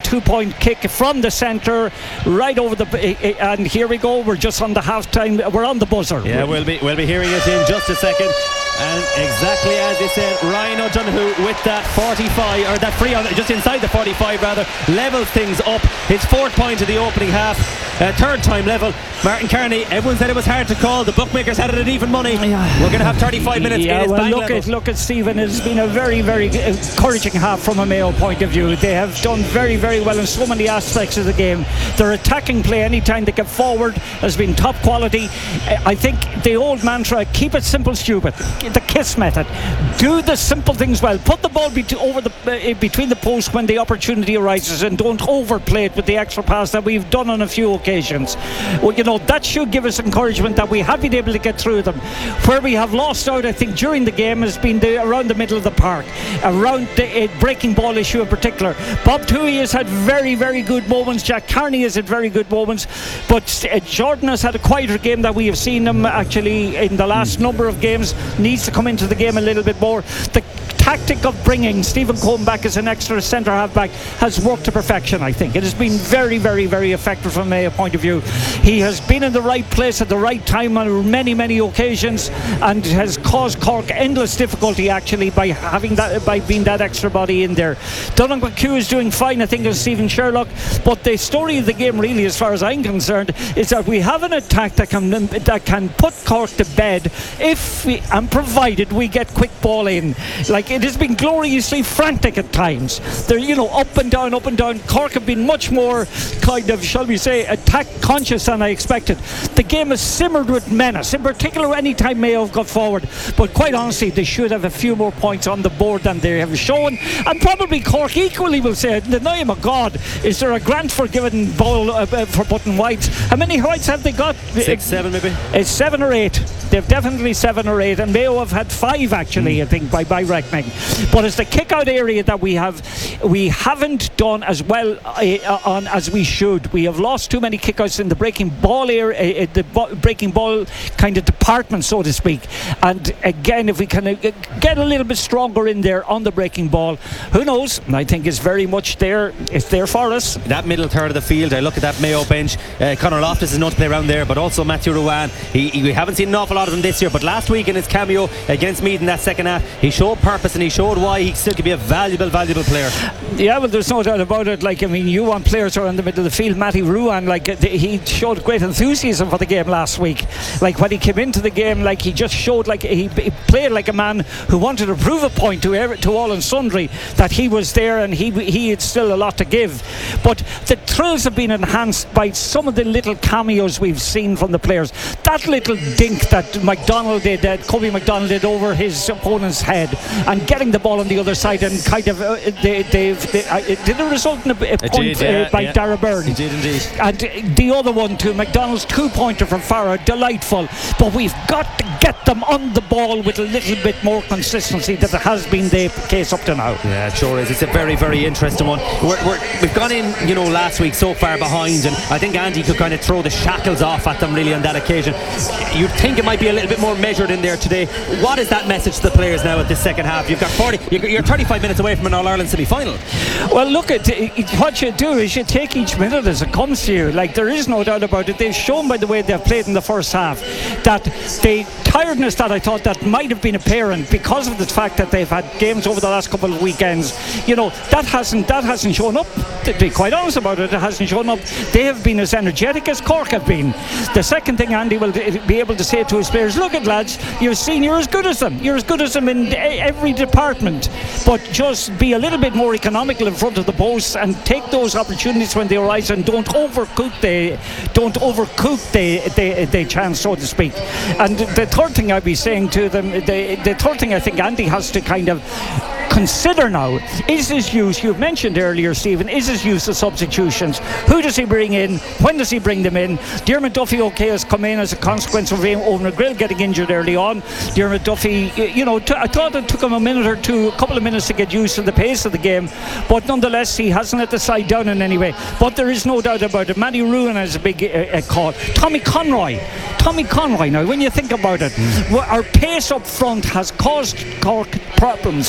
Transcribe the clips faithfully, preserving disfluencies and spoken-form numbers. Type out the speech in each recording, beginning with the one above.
two-point kick from the centre, right over the. And here we go. We're just on the half-time. We're on the buzzer. Yeah, we'll be we'll be hearing it in just a second. And exactly as you said, Ryan O'Donoghue with that forty-five, or that free on just inside the forty-five rather, levels things up. His fourth point of the opening half, uh, third time level. Martin Kearney, everyone said it was hard to call. The bookmakers had it at even money. Yeah. We're going to have thirty-five minutes. Yeah, in well, look at look at Stephen. It's been a very, very encouraging half from a Mayo point of view. They have done very, very well in so many aspects of the game. Their attacking play, anytime they get forward, has been top quality. I think the old mantra: keep it simple, stupid. The KISS method. Do the simple things well. Put the ball be- over the uh, between the posts when the opportunity arises, and don't overplay it with the extra pass that we've done on a few occasions. Well, you know, that should give us encouragement that we have been able to get through them. Where we have lost out, I think, during the game has been the, around the middle of the park, around the uh, breaking ball issue in particular. Bob Toohey has had very, very good moments. Jack Carney has had very good moments, but uh, Jordan has had a quieter game that we have seen him actually in the last number of games. Needs to come into the game a little bit more. The tactic of bringing Stephen Coen back as an extra centre half back has worked to perfection. I think it has been very, very, very effective from a point of view. He has been in the right place at the right time on many, many occasions, and has caused Cork endless difficulty actually by having that, by being that extra body in there. Donald McHugh is doing fine, I think, as Stephen Sherlock. But the story of the game, really, as far as I'm concerned, is that we have an attack that can that can put Cork to bed if we, and provided we get quick ball in. Like, it has been gloriously frantic at times. They're, you know, up and down, up and down. Cork have been much more kind of, shall we say, attack conscious than I expected. The game has simmered with menace, in particular any time Mayo have got forward. But quite honestly, they should have a few more points on the board than they have shown. And probably Cork equally will say, in the name of God, is there a grant for giving ball uh, for putting whites? How many whites have they got? Six, seven maybe? It's seven or eight. They've definitely seven or eight, and Mayo have had five actually, mm. I think, by, by reckoning. But it's the kick-out area that we have we haven't done as well uh, on as we should. We have lost too many kick-outs in the breaking ball area, uh, the bo- breaking ball kind of department, so to speak. And again, if we can uh, get a little bit stronger in there on the breaking ball, who knows? I think it's very much there. It's there for us. That middle third of the field, I look at that Mayo bench. Uh, Conor Loftus is known to play around there, but also Matthew Ruane. He, he, we haven't seen an awful lot of him this year, but last week in his cameo against Meath in that second half, he showed purpose and he showed why he still could be a valuable, valuable player. Yeah, well, there's no doubt about it. Like, I mean, you want players who are in the middle of the field. Matty Ruane, like, he showed great enthusiasm for the game last week. Like, when he came into the game, like, he just showed, like, he, he played like a man who wanted to prove a point to every, to all and sundry that he was there, and he he had still a lot to give. But the thrills have been enhanced by some of the little cameos we've seen from the players. That little dink that McDonald did, that Kobe McDonald did over his opponent's head, and getting the ball on the other side, and kind of uh, they, they, they, uh, did it result in a, a point did, yeah, uh, by yeah. Dara Byrne. It did indeed. And the other one too, McDonald's two-pointer from Farah, delightful. But we've got to get them on the ball with a little bit more consistency than it has been the case up to now. Yeah, it sure is. It's a very, very interesting one. We're, we're, we've gone in, you know, last week so far behind, and I think Andy could kind of throw the shackles off at them really on that occasion. You'd think it might be a little bit more measured in there today. What is that message to the players now at this second half? You've got forty, you're thirty-five minutes away from an All-Ireland semi-final. Well, look, at what you do is you take each minute as it comes to you. Like, there is no doubt about it. They've shown by the way they've played in the first half that the tiredness that I thought that might have been apparent because of the fact that they've had games over the last couple of weekends, you know, that hasn't that hasn't shown up. To be quite honest about it, it hasn't shown up. They have been as energetic as Cork have been. The second thing Andy will be able to say to his players, look at lads, you've seen you're as good as them. You're as good as them in every department, but just be a little bit more economical in front of the post and take those opportunities when they arise, and don't overcook the don't overcook the, the, the chance, so to speak. And the third thing I'd be saying to them, the, the third thing I think Andy has to kind of consider now is his use. You've mentioned earlier, Stephen, is his use of substitutions. Who does he bring in? When does he bring them in? Diarmuid Duffy, okay, has come in as a consequence of Owen McGrill getting injured early on. Diarmuid Duffy, you know, t- I thought it took him a minute or two, a couple of minutes to get used to the pace of the game, but nonetheless he hasn't let the side down in any way. But there is no doubt about it, Matty Ruane has a big uh, uh, call. Tommy Conroy Tommy Conroy, now when you think about it, mm. our pace up front has caused Cork problems, and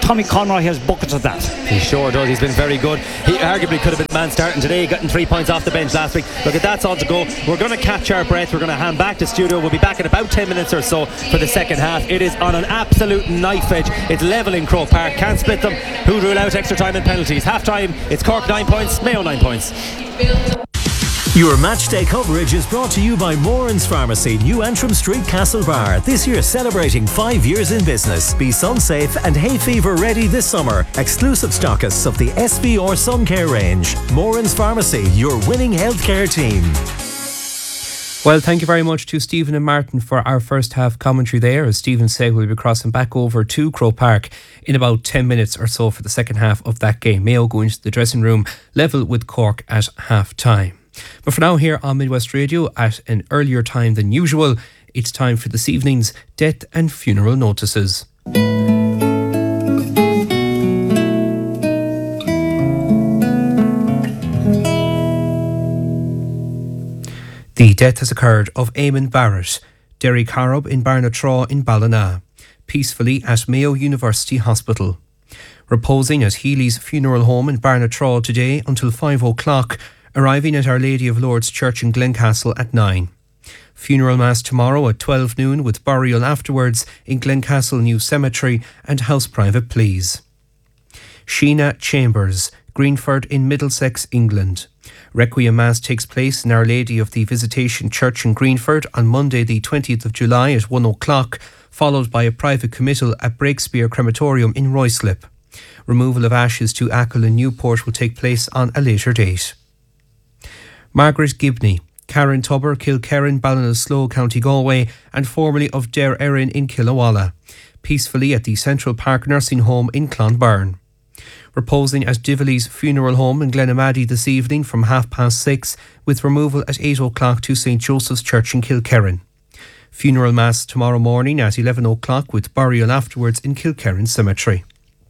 Tommy Conroy has buckets of that. He sure does. He's been very good. He arguably could have been man starting today, getting three points off the bench last week. Look, at that's all to go. We're going to catch our breath. We're going to hand back to studio. We'll be back in about ten minutes or so for the second half. It is on an absolute knife edge. It's level in Croke Park. Can't split them. Who'd rule out extra time and penalties? Half time, it's Cork nine points, Mayo nine points. Your matchday coverage is brought to you by Moran's Pharmacy, New Antrim Street, Castlebar. This year celebrating five years in business. Be sun safe and hay fever ready this summer. Exclusive stockists of the S V R Sun Care range. Moran's Pharmacy, your winning healthcare team. Well, thank you very much to Stephen and Martin for our first half commentary there. As Stephen said, we'll be crossing back over to Croke Park in about ten minutes or so for the second half of that game. Mayo go into the dressing room level with Cork at half time. But for now, here on Midwest Radio at an earlier time than usual, it's time for this evening's death and funeral notices. The death has occurred of Eamon Barrett, Derry Carob in Barnatraw in Ballina, peacefully at Mayo University Hospital. Reposing at Healy's funeral home in Barnatraw today until five o'clock, arriving at Our Lady of Lourdes Church in Glencastle at nine. Funeral Mass tomorrow at twelve noon with burial afterwards in Glencastle New Cemetery and house private please. Sheena Chambers, Greenford in Middlesex, England. Requiem Mass takes place in Our Lady of the Visitation Church in Greenford on Monday the twentieth of July at one o'clock, followed by a private committal at Breakspear Crematorium in Ruislip. Removal of ashes to Achill in Newport will take place on a later date. Margaret Gibney, Karen Tubber, Kilkerran, Ballinasloe, County Galway, and formerly of Dare Erin in Killawalla, peacefully at the Central Park Nursing Home in Clonbyrne. Reposing at Dively's funeral home in Glenamaddy this evening from half past six, with removal at eight o'clock to Saint Joseph's Church in Kilkerran. Funeral Mass tomorrow morning at eleven o'clock with burial afterwards in Kilkerran Cemetery.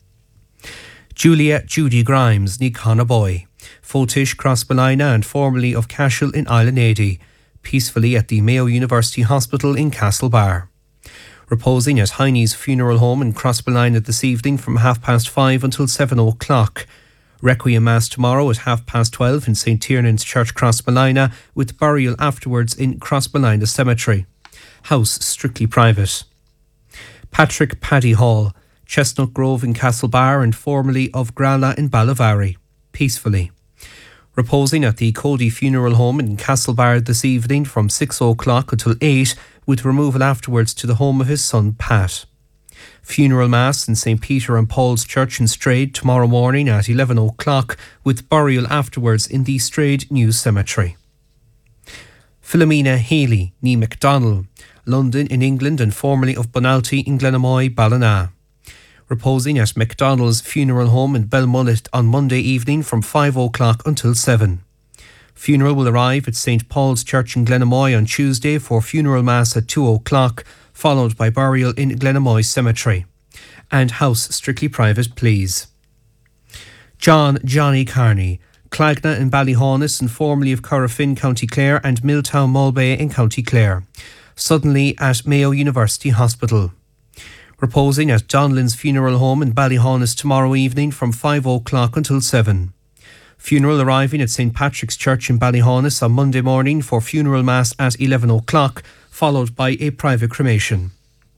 Julia Judy Grimes, ní Conaboy, Fotish, Crossballina and formerly of Cashel in Island peacefully at the Mayo University Hospital in Castlebar. Reposing at Heine's funeral home in Crossballina this evening from half past five until seven o'clock. Requiem Mass tomorrow at half past twelve in Saint Tiernan's Church, Crossballina, with burial afterwards in Crossballina Cemetery. House strictly private. Patrick Paddy Hall, Chestnut Grove in Castlebar and formerly of Grala in Ballavary, peacefully. Reposing at the Cody Funeral Home in Castlebar this evening from six o'clock until eight, with removal afterwards to the home of his son Pat. Funeral Mass in Saint Peter and Paul's Church in Strayed tomorrow morning at eleven o'clock, with burial afterwards in the Strayed New Cemetery. Philomena Healy, ní MacDonald, London in England and formerly of Bonalty in Glenamoy, Ballina. Reposing at MacDonald's funeral home in Belmullet on Monday evening from five o'clock until seven. Funeral will arrive at Saint Paul's Church in Glenamoy on Tuesday for funeral mass at two o'clock, followed by burial in Glenamoy Cemetery. And house strictly private, please. John Johnny Carney, Clagna in Ballyhaunis and formerly of Corrafin, County Clare and Milltown Mulbay in County Clare. Suddenly at Mayo University Hospital. Reposing at Donlin's funeral home in Ballyhaunis tomorrow evening from five o'clock until seven. Funeral arriving at Saint Patrick's Church in Ballyhaunis on Monday morning for funeral mass at eleven o'clock, followed by a private cremation.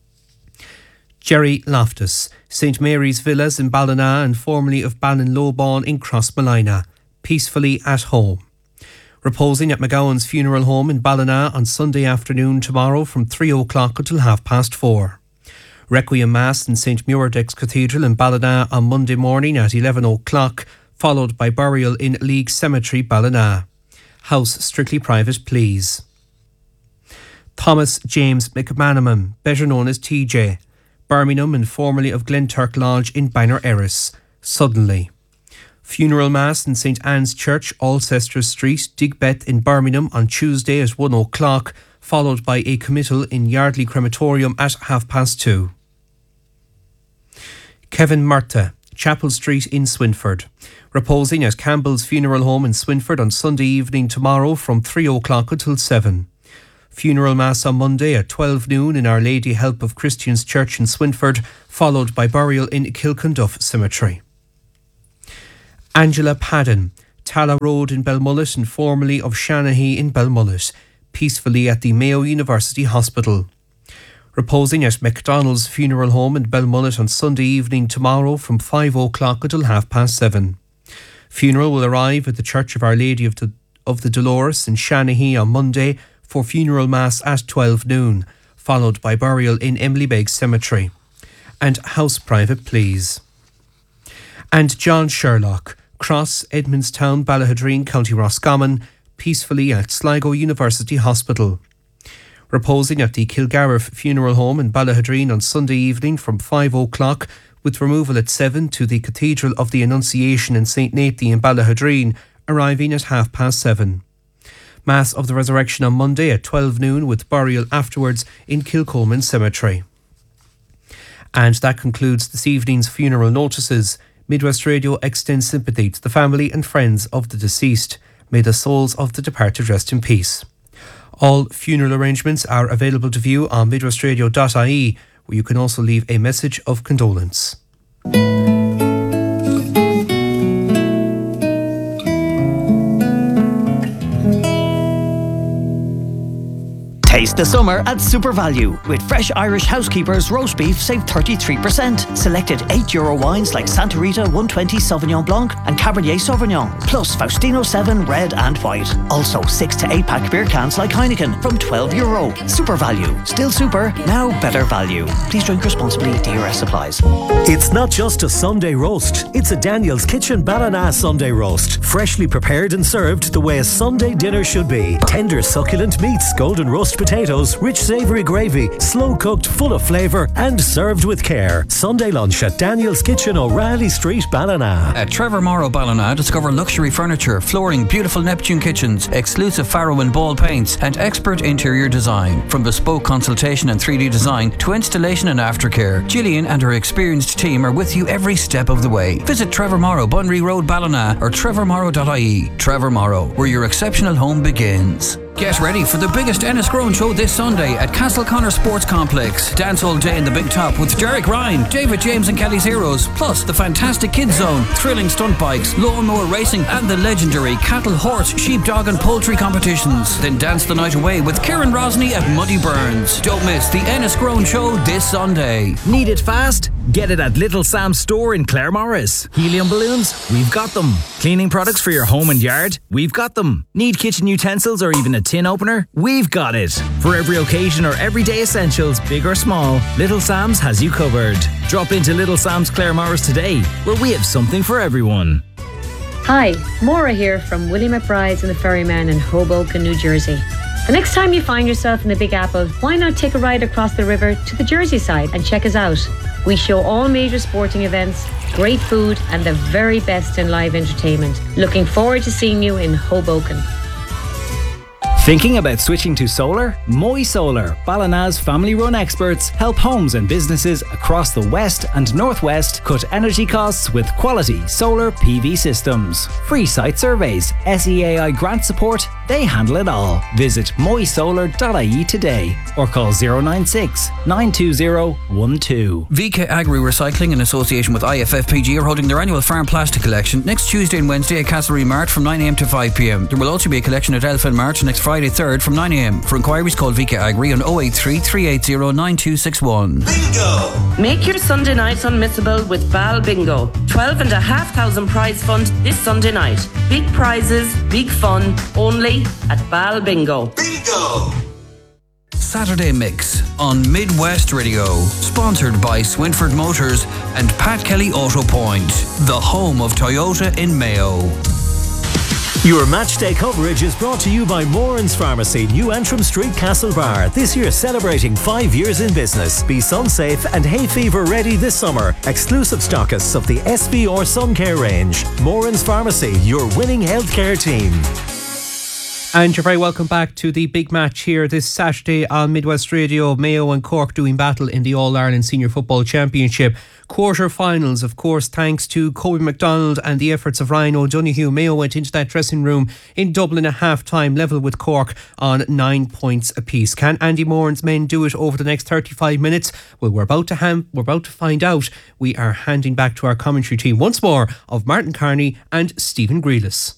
Jerry Loftus, Saint Mary's Villas in Ballina and formerly of Ballinlowbawn in Crossballina, peacefully at home. Reposing at McGowan's funeral home in Ballina on Sunday afternoon tomorrow from three o'clock until half past four. Requiem Mass in Saint Muirdex Cathedral in Ballina on Monday morning at eleven o'clock, followed by burial in League Cemetery, Ballina. House strictly private, please. Thomas James McManaman, better known as T J, Birmingham and formerly of Glenturk Lodge in Bangor Erris, suddenly. Funeral Mass in Saint Anne's Church, Alcester Street, Digbeth in Birmingham on Tuesday at one o'clock, followed by a committal in Yardley Crematorium at half past two. Kevin Murtagh, Chapel Street in Swinford, reposing at Campbell's funeral home in Swinford on Sunday evening tomorrow from three o'clock until seven. Funeral Mass on Monday at twelve noon in Our Lady Help of Christians Church in Swinford, followed by burial in Kilconduff Cemetery. Angela Padden, Tala Road in Belmullet and formerly of Shanahy in Belmullet, peacefully at the Mayo University Hospital. Reposing at McDonald's Funeral Home in Belmullet on Sunday evening tomorrow from five o'clock until half past seven. Funeral will arrive at the Church of Our Lady of the, of the Dolores in Shanahy on Monday for funeral mass at twelve noon, followed by burial in Emily Begg Cemetery. And house private please. And John Sherlock, Cross, Edmondstown, Ballahadreen, County Roscommon, peacefully at Sligo University Hospital. Reposing at the Kilgarriff Funeral Home in Ballahadreen on Sunday evening from five o'clock, with removal at seven to the Cathedral of the Annunciation in Saint Nathan in Ballahadreen, arriving at half past seven. Mass of the Resurrection on Monday at twelve noon with burial afterwards in Kilcolman Cemetery. And that concludes this evening's funeral notices. Midwest Radio extends sympathy to the family and friends of the deceased. May the souls of the departed rest in peace. All funeral arrangements are available to view on midwest radio dot I E, where you can also leave a message of condolence. Taste the summer at Super Value. With fresh Irish Housekeepers roast beef, save thirty-three percent. Selected eight euro wines like Santa Rita one twenty Sauvignon Blanc and Cabernet Sauvignon. Plus Faustino seven red and white. Also six to eight pack beer cans like Heineken from twelve euro. Super Value. Still super, now better value. Please drink responsibly. D R S applies. It's not just a Sunday roast. It's a Daniel's Kitchen Ballina Sunday roast. Freshly prepared and served the way a Sunday dinner should be. Tender succulent meats, golden roast potatoes, rich savoury gravy, slow cooked, full of flavour and served with care. Sunday lunch at Daniel's Kitchen, O'Reilly Street, Ballina. At Trevor Morrow Ballina, discover luxury furniture, flooring, beautiful Neptune kitchens, exclusive Farrow and Ball paints and expert interior design. From bespoke consultation and three D design to installation and aftercare, Gillian and her experienced team are with you every step of the way. Visit Trevor Morrow, Bunry Road, Ballina or trevor morrow dot I E. Trevor Morrow, where your exceptional home begins. Get ready for the biggest Enniscrone show this Sunday at Castleconnor Sports Complex. Dance all day in the Big Top with Derek Ryan, David James and Kelly's Heroes, plus the fantastic Kids Zone, thrilling stunt bikes, lawnmower racing and the legendary cattle, horse, sheep, dog and poultry competitions. Then dance the night away with Kieran Rosney at Muddy Burns. Don't miss the Enniscrone show this Sunday. Need it fast? Get it at Little Sam's store in Claremorris. Helium balloons? We've got them. Cleaning products for your home and yard? We've got them. Need kitchen utensils or even a tin opener? We've got it. For every occasion or everyday essentials, big or small, Little Sam's has you covered. Drop into Little Sam's Claremorris today, where we have something for everyone. Hi, Maura here from Willie McBride's and the Ferryman in Hoboken, New Jersey. The next time you find yourself in the Big Apple, why not take a ride across the river to the Jersey side and check us out? We show all major sporting events, great food and the very best in live entertainment. Looking forward to seeing you in Hoboken. Thinking about switching to solar? Moy Solar, Ballina's family-run experts, help homes and businesses across the west and northwest cut energy costs with quality solar P V systems. Free site surveys, S E A I grant support, they handle it all. Visit moy solar dot I E today or call zero nine six, nine two zero, one two. V K Agri Recycling in association with I F F P G are holding their annual farm plastic collection next Tuesday and Wednesday at Castlereagh Mart from nine a m to five p m. There will also be a collection at Elfin Mart next Friday third from nine a m. For inquiries call V K Agri on oh eight three, three eight zero, nine two six one. Bingo! Make your Sunday nights unmissable with Bal Bingo. twelve and a half thousand prize fund this Sunday night. Big prizes, big fun, only at Bal Bingo. Bingo! Saturday Mix on Midwest Radio, sponsored by Swinford Motors and Pat Kelly Auto Point, the home of Toyota in Mayo. Your matchday coverage is brought to you by Moran's Pharmacy, New Antrim Street, Castlebar. This year celebrating five years in business. Be sun safe and hay fever ready this summer. Exclusive stockists of the S V R Sun Care range. Moran's Pharmacy, your winning healthcare team. And you're very welcome back to the big match here this Saturday on Midwest Radio. Mayo and Cork doing battle in the All-Ireland Senior Football Championship. Quarter-finals, of course, thanks to Kobe MacDonald and the efforts of Ryan O'Donoghue. Mayo went into that dressing room in Dublin at half-time, level with Cork on nine points apiece. Can Andy Moran's men do it over the next thirty-five minutes? Well, we're about to ham- we're about to find out. We are handing back to our commentary team once more of Martin Carney and Stephen Grealis.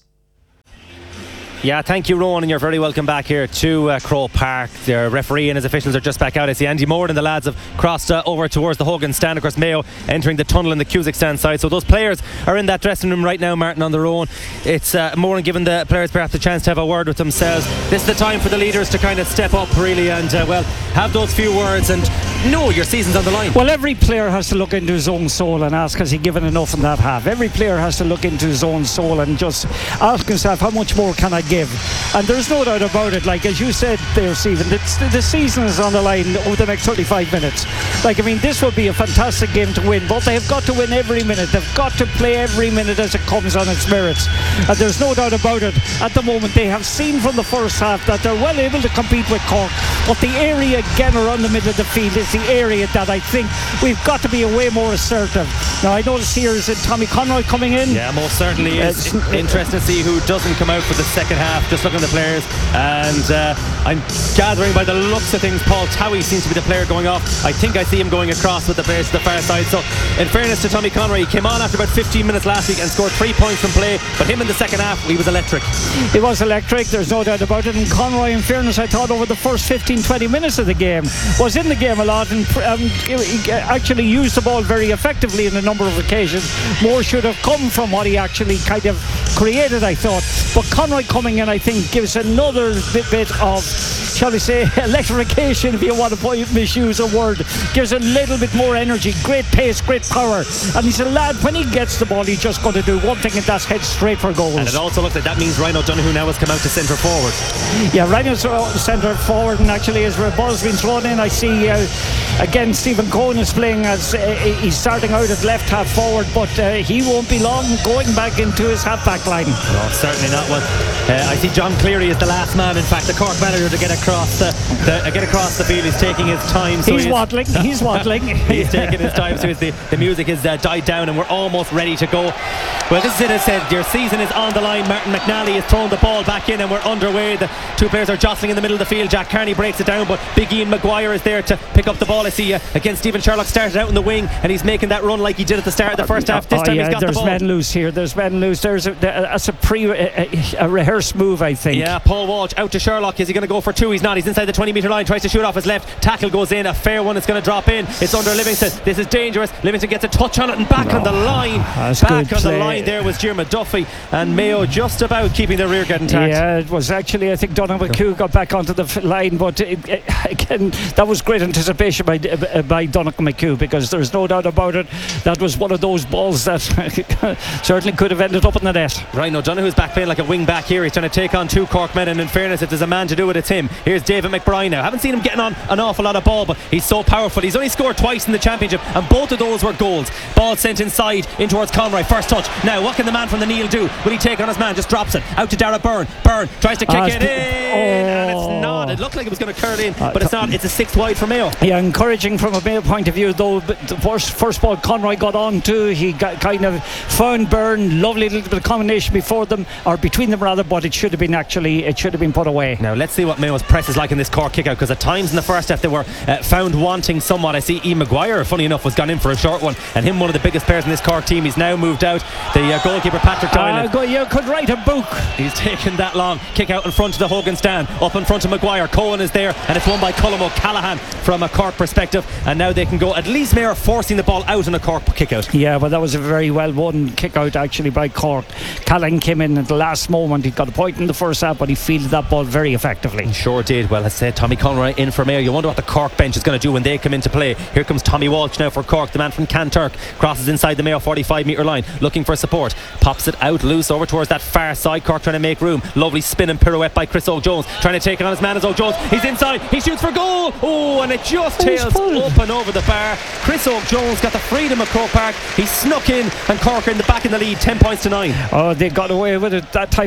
Yeah, thank you, Rowan, and you're very welcome back here to uh, Croke Park. The referee and his officials are just back out. I see Andy Moore and the lads have crossed uh, over towards the Hogan stand across Mayo, entering the tunnel in the Cusack stand side. So those players are in that dressing room right now, Martin, on their own. It's uh, Moore and giving the players perhaps a chance to have a word with themselves. This is the time for the leaders to kind of step up, really, and uh, well, have those few words and know your season's on the line. Well, every player has to look into his own soul and ask, has he given enough in that half? Every player has to look into his own soul and just ask himself, how much more can I give? And there's no doubt about it. Like, as you said there, Stephen, the, the season is on the line over the next thirty-five minutes. Like, I mean, this would be a fantastic game to win, but they have got to win every minute. They've got to play every minute as it comes on its merits. And there's no doubt about it. At the moment, they have seen from the first half that they're well able to compete with Cork, but the area again around the middle of the field is the area that I think we've got to be a way more assertive. Now, I notice here is Tommy Conroy coming in. Yeah, most certainly is. Uh, Interesting to see who doesn't come out for the second half. Just looking at the players, and uh, I'm gathering by the looks of things Paul Towie seems to be the player going off. I think I see him going across with the players to the far side. So in fairness to Tommy Conroy, he came on after about fifteen minutes last week and scored three points from play, but him in the second half, he was electric. He was electric, there's no doubt about it. And Conroy, in fairness, I thought over the first fifteen twenty minutes of the game was in the game a lot and um, he actually used the ball very effectively in a number of occasions. More should have come from what he actually kind of created, I thought. But Conroy coming in, I think, gives another bit, bit of, shall we say, electrification, if you want to misuse a word. Gives a little bit more energy, great pace, great power. And he's a lad, when he gets the ball, he's just going to do one thing, and that's head straight for goals. And it also looks like that means Ryan O'Donoghue now has come out to centre forward. Yeah, Ryan's centre forward, and actually as the ball's been thrown in, I see uh, again Stephen Cohen is playing as uh, he's starting out at left half forward, but uh, he won't be long going back into his half back line. No, certainly not one. Uh, I see John Cleary is the last man, in fact, the Cork manager, to get across the, the uh, get across the field. He's taking his time. So he's, he's waddling. He's waddling. He's taking his time. So the, the music has uh, died down, and we're almost ready to go. Well, this is it. As said, your season is on the line. Martin McNally has thrown the ball back in, and we're underway. The two players are jostling in the middle of the field. Jack Carney breaks it down, but Big Ian Maguire is there to pick up the ball. I see uh, again Stephen Sherlock started out in the wing, and he's making that run like he did at the start of the first half. This oh, time yeah, he's got there's the ball. men loose here. There's men loose. There's a, that's a pre a, a rehearsed move, I think. Yeah, Paul Walsh out to Sherlock. Is he going to go for two? He's not. He's inside the twenty metre line. Tries to shoot off his left. Tackle goes in. A fair one. It's going to drop in. It's under Livingston. This is dangerous. Livingston gets a touch on it and back no. on the line. That's back good on play. the line there was Diarmuid Duffy, and Mayo just about keeping their rear get intact. Yeah, it was actually, I think Donald McHugh got back onto the f- line, but it, it, again, that was great anticipation by uh, by Donald McHugh, because there's no doubt about it. That was one of those balls that certainly could have ended up in the net. Ryan O'Donoghue's back playing like a wing back here. He's trying to take on two Cork men, and in fairness, if there's a man to do it, it's him. Here's David McBride now. I haven't seen him getting on an awful lot of ball, but he's so powerful. He's only scored twice in the championship, and both of those were goals. Ball sent inside in towards Conroy. First touch. Now, what can the man from the Neil do? Will he take on his man? Just drops it out to Dara Byrne. Byrne tries to kick ah, it in, oh. and it's not. It looked like it was going to curl in, but it's not. It's a sixth wide for Mayo. Yeah, encouraging from a Mayo point of view, though. The first, first ball Conroy got on to, he got kind of found Byrne. Lovely little bit of combination before them, or between them rather, but it should have been actually, it should have been put away. Now let's see what Mayo's press is like in this Cork kick out, because at times in the first half they were uh, found wanting somewhat. I see Ian Maguire, funny enough, was gone in for a short one, and him one of the biggest players in this Cork team. He's now moved out. The uh, goalkeeper Patrick Doyle, uh, go, you could write a book. He's taken that long. Kick out in front of the Hogan stand, up in front of Maguire. Cohen is there, and it's won by Colm O'Callaghan from a Cork perspective, and now they can go. At least Mayo forcing the ball out in a Cork kick out. Yeah, but that was a very well won kick out actually by Cork. Callaghan came in at the last moment. He got a point in the first half, but he fielded that ball very effectively. He sure did. Well, as I said, Tommy Conroy in for Mayo. You wonder what the Cork bench is going to do when they come into play. Here comes Tommy Walsh now for Cork, the man from Kanturk. Crosses inside the Mayo forty-five metre line, looking for support. Pops it out loose over towards that far side. Cork trying to make room. Lovely spin and pirouette by Chris O'Jones, trying to take it on his man as O'Jones. He's inside. He shoots for goal. Oh, and it just tails up and over the bar. Chris O'Jones got the freedom of Croke Park. He snuck in, and Cork are in the back in the lead, ten points to nine. Oh, they got away with it that time, Mayo. I,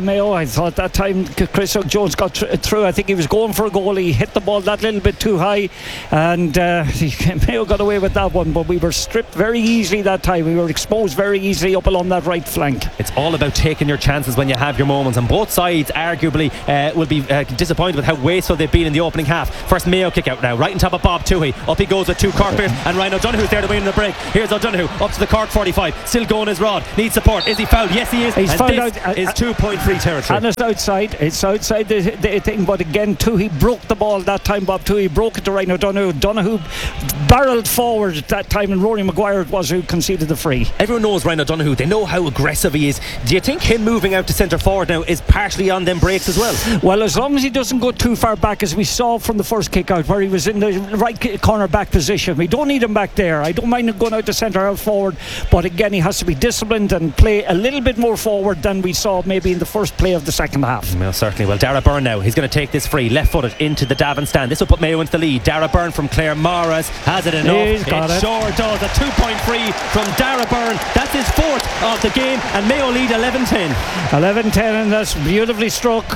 I thought that time Chris Jones got tr- through. I think he was going for a goal. He hit the ball that little bit too high, and uh, Mayo got away with that one. But we were stripped very easily that time. We were exposed very easily up along that right flank. It's all about taking your chances when you have your moments, and both sides arguably uh, will be uh, disappointed with how wasteful they've been in the opening half. First Mayo kick out now, right on top of Bob Toohey. Up he goes with two Cork players, and Ryan O'Donoghue's there to win the break. Here's O'Donoghue up to the Cork forty-five, still going his rod, needs support. Is he fouled? Yes he is. He's and fouled this out, uh, is two point three territory, and it's outside it's outside the, the thing, but again Toohey broke the ball that time. Bob Toohey broke it to Ryan O'Donoghue. Donoghue barreled forward at that time, and Rory Maguire was who conceded the free. Everyone knows Ryan O'Donoghue, they know how aggressive he is. Do you think him moving out to centre forward now is partially on them breaks as well? Well, as long as he doesn't go too far back, as we saw from the first kick out where he was in the right corner back position. We don't need him back there. I don't mind him going out to centre out forward, but again he has to be disciplined and play a little bit more forward than we saw maybe in the first play of the second half. Well, certainly. Well, Dara Byrne now, he's going to take this free, left footed into the Davin stand. This will put Mayo into the lead. Dara Byrne from Clare Morris, has it enough? He's got it, it sure does. A two point three from Dara Byrne. That's his fourth of the game, and Mayo lead eleven ten. eleven ten, and that's beautifully struck,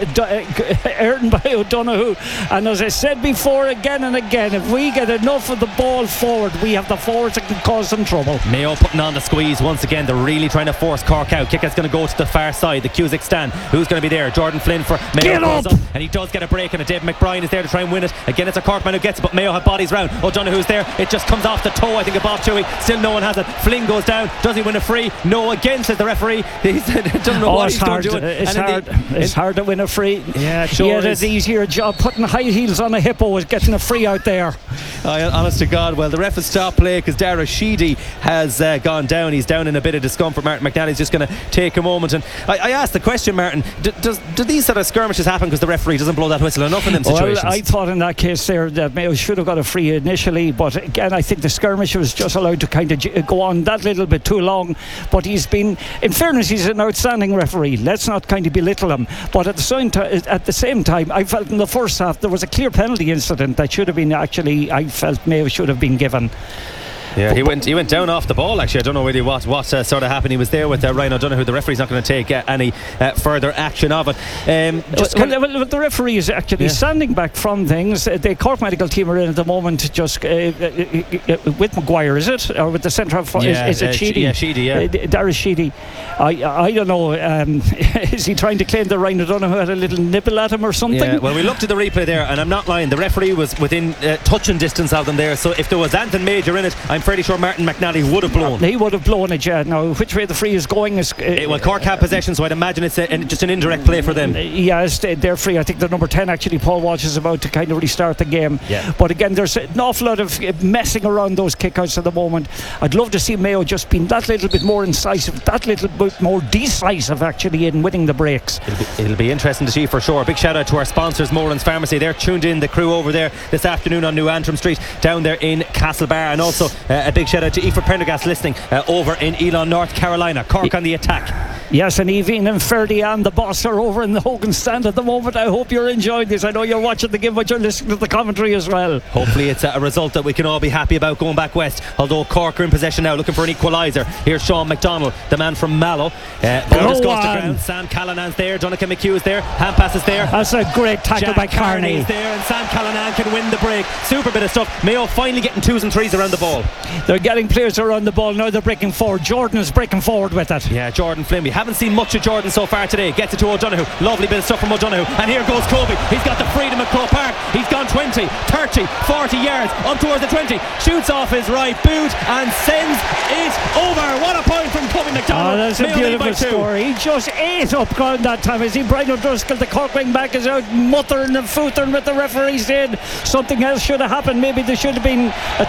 earned by O'Donoghue. And as I said before, again and again, if we get enough of the ball forward, we have the forwards that can cause some trouble. Mayo putting on the squeeze once again. They're really trying to force Cork out. Kick is going to go to the far side, the Cusack stand. Who's going to be there? Jordan Flynn for Mayo. Get up! up! And he does get a break, and a David McBrien is there to try and win it. Again, it's a Cork man who gets it, but Mayo have bodies round. O'Donoghue's there. It just comes off the toe, I think, of Bob Toohey. Still no one has it. Flynn goes down. Does he win a free? No, again, says the referee. He doesn't know oh, what it's he's hard. doing. It's and hard. the, it's hard to win a free. Yeah, it sure he had is. an easier job putting high heels on a hippo was getting a free out there. Oh, honest to God. Well, the ref has stopped play because Dara Sheedy has uh, gone down. He's down in a bit of discomfort. Martin McNally's just going to take a moment. And I, I asked the question, Martin, do, does, do these sort of skirmishes happen because the referee doesn't blow that whistle enough in them situations? Well, I thought in that case there that Mayo should have got a free initially, but again I think the skirmish was just allowed to kind of go on that little bit too long. But he's been, in fairness, he's an outstanding referee. Let's not kind of belittle him. But at the same time, at the same time, I felt in the first half there was a clear penalty incident that should have been actually, I felt Mayo should have been given. Yeah, he went he went down off the ball actually. I don't know really what, what uh, sort of happened. He was there with uh, Ryan O'Donoghue. The referee's not going to take uh, any uh, further action of it. Um, just well, well, well, the referee is actually yeah. standing back from things. Uh, the Cork medical team are in at the moment just uh, uh, uh, with Maguire, is it? Or with the centre of yeah, is, is it uh, Sheedy? Yeah, Sheedy, yeah. Uh, Dara Sheedy. I, I don't know. Um, is he trying to claim that Ryan O'Donoghue had a little nibble at him or something? Yeah, well, we looked at the replay there, and I'm not lying. The referee was within uh, touching distance of them there. So if there was anything major in it, I'm fairly sure Martin McNally would have blown. He would have blown it, yeah. Now, which way the free is going is. Uh, it, well, Cork have possession, so I'd imagine it's a, an, just an indirect play for them. Yeah, it's, they're free. I think the number ten, actually, Paul Walsh, is about to kind of restart the game. Yeah. But again, there's an awful lot of messing around those kickouts at the moment. I'd love to see Mayo just being that little bit more incisive, that little bit more decisive, actually, in winning the breaks. It'll be, it'll be interesting to see for sure. Big shout out to our sponsors, Moran's Pharmacy. They're tuned in, the crew over there this afternoon on New Antrim Street, down there in Castlebar. And also uh, a big shout out to Aoife Prendergast listening uh, over in Elon, North Carolina. Cork on the attack. Yes, and Evine and Ferdy and the boss are over in the Hogan stand at the moment. I hope you're enjoying this. I know you're watching the game, but you're listening to the commentary as well. Hopefully it's a result that we can all be happy about going back west. Although Cork are in possession now, looking for an equaliser. Here's Sean McDonald, the man from Mallow. Uh, ball just goes to ground. Sam Callanan's there. Donnacha McHugh is there. Hand pass is there. That's a great tackle Jack by Carney. is there, and Sam Callanan can win the break. Super bit of stuff. Mayo finally getting twos and threes around the ball. They're getting players around the ball now. They're breaking forward. Jordan is breaking forward with it. Yeah, Jordan Flynn. We haven't seen much of Jordan so far today. Gets it to O'Donoghue. Lovely bit of stuff from O'Donoghue. And here goes Kobe. He's got the freedom of Croke Park. He's gone twenty, thirty, forty yards up towards the twenty. Shoots off his right boot and sends it over. What a point from Kobe McDonald. Oh, that's a Mayo beautiful story. He just ate up ground that time. I see Brian O'Driscoll, the Cork wing back, is out muttering and footering with the referee saying something else should have happened. Maybe there should have been a,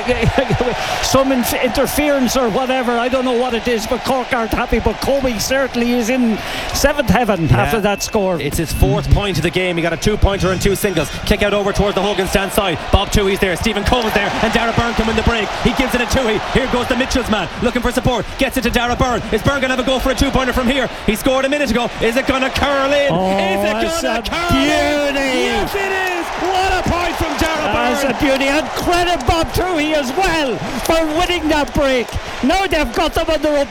a, a, some inf- interference or whatever. I don't know what it is, but Cork aren't happy. But Kobe certainly is in seventh heaven yeah. after that score. It's his fourth point of the game. He got a two-pointer and two singles. Kick out over towards the Hogan stand side. Bob Toohey's there. Stephen Cole's there. And Dara Byrne can win the break. He gives it to Toohey. Here goes the Mitchell's man looking for support. Gets it to Dara Byrne. Is Byrne going to have a go for a two-pointer from here? He scored a minute ago. Is it going to curl in? Oh, is it going to curl beauty. in? Yes, it is. What a point from Dara Byrne. That's a beauty. And credit Bob Toohey as well for winning that break. Now they've got them on the rope.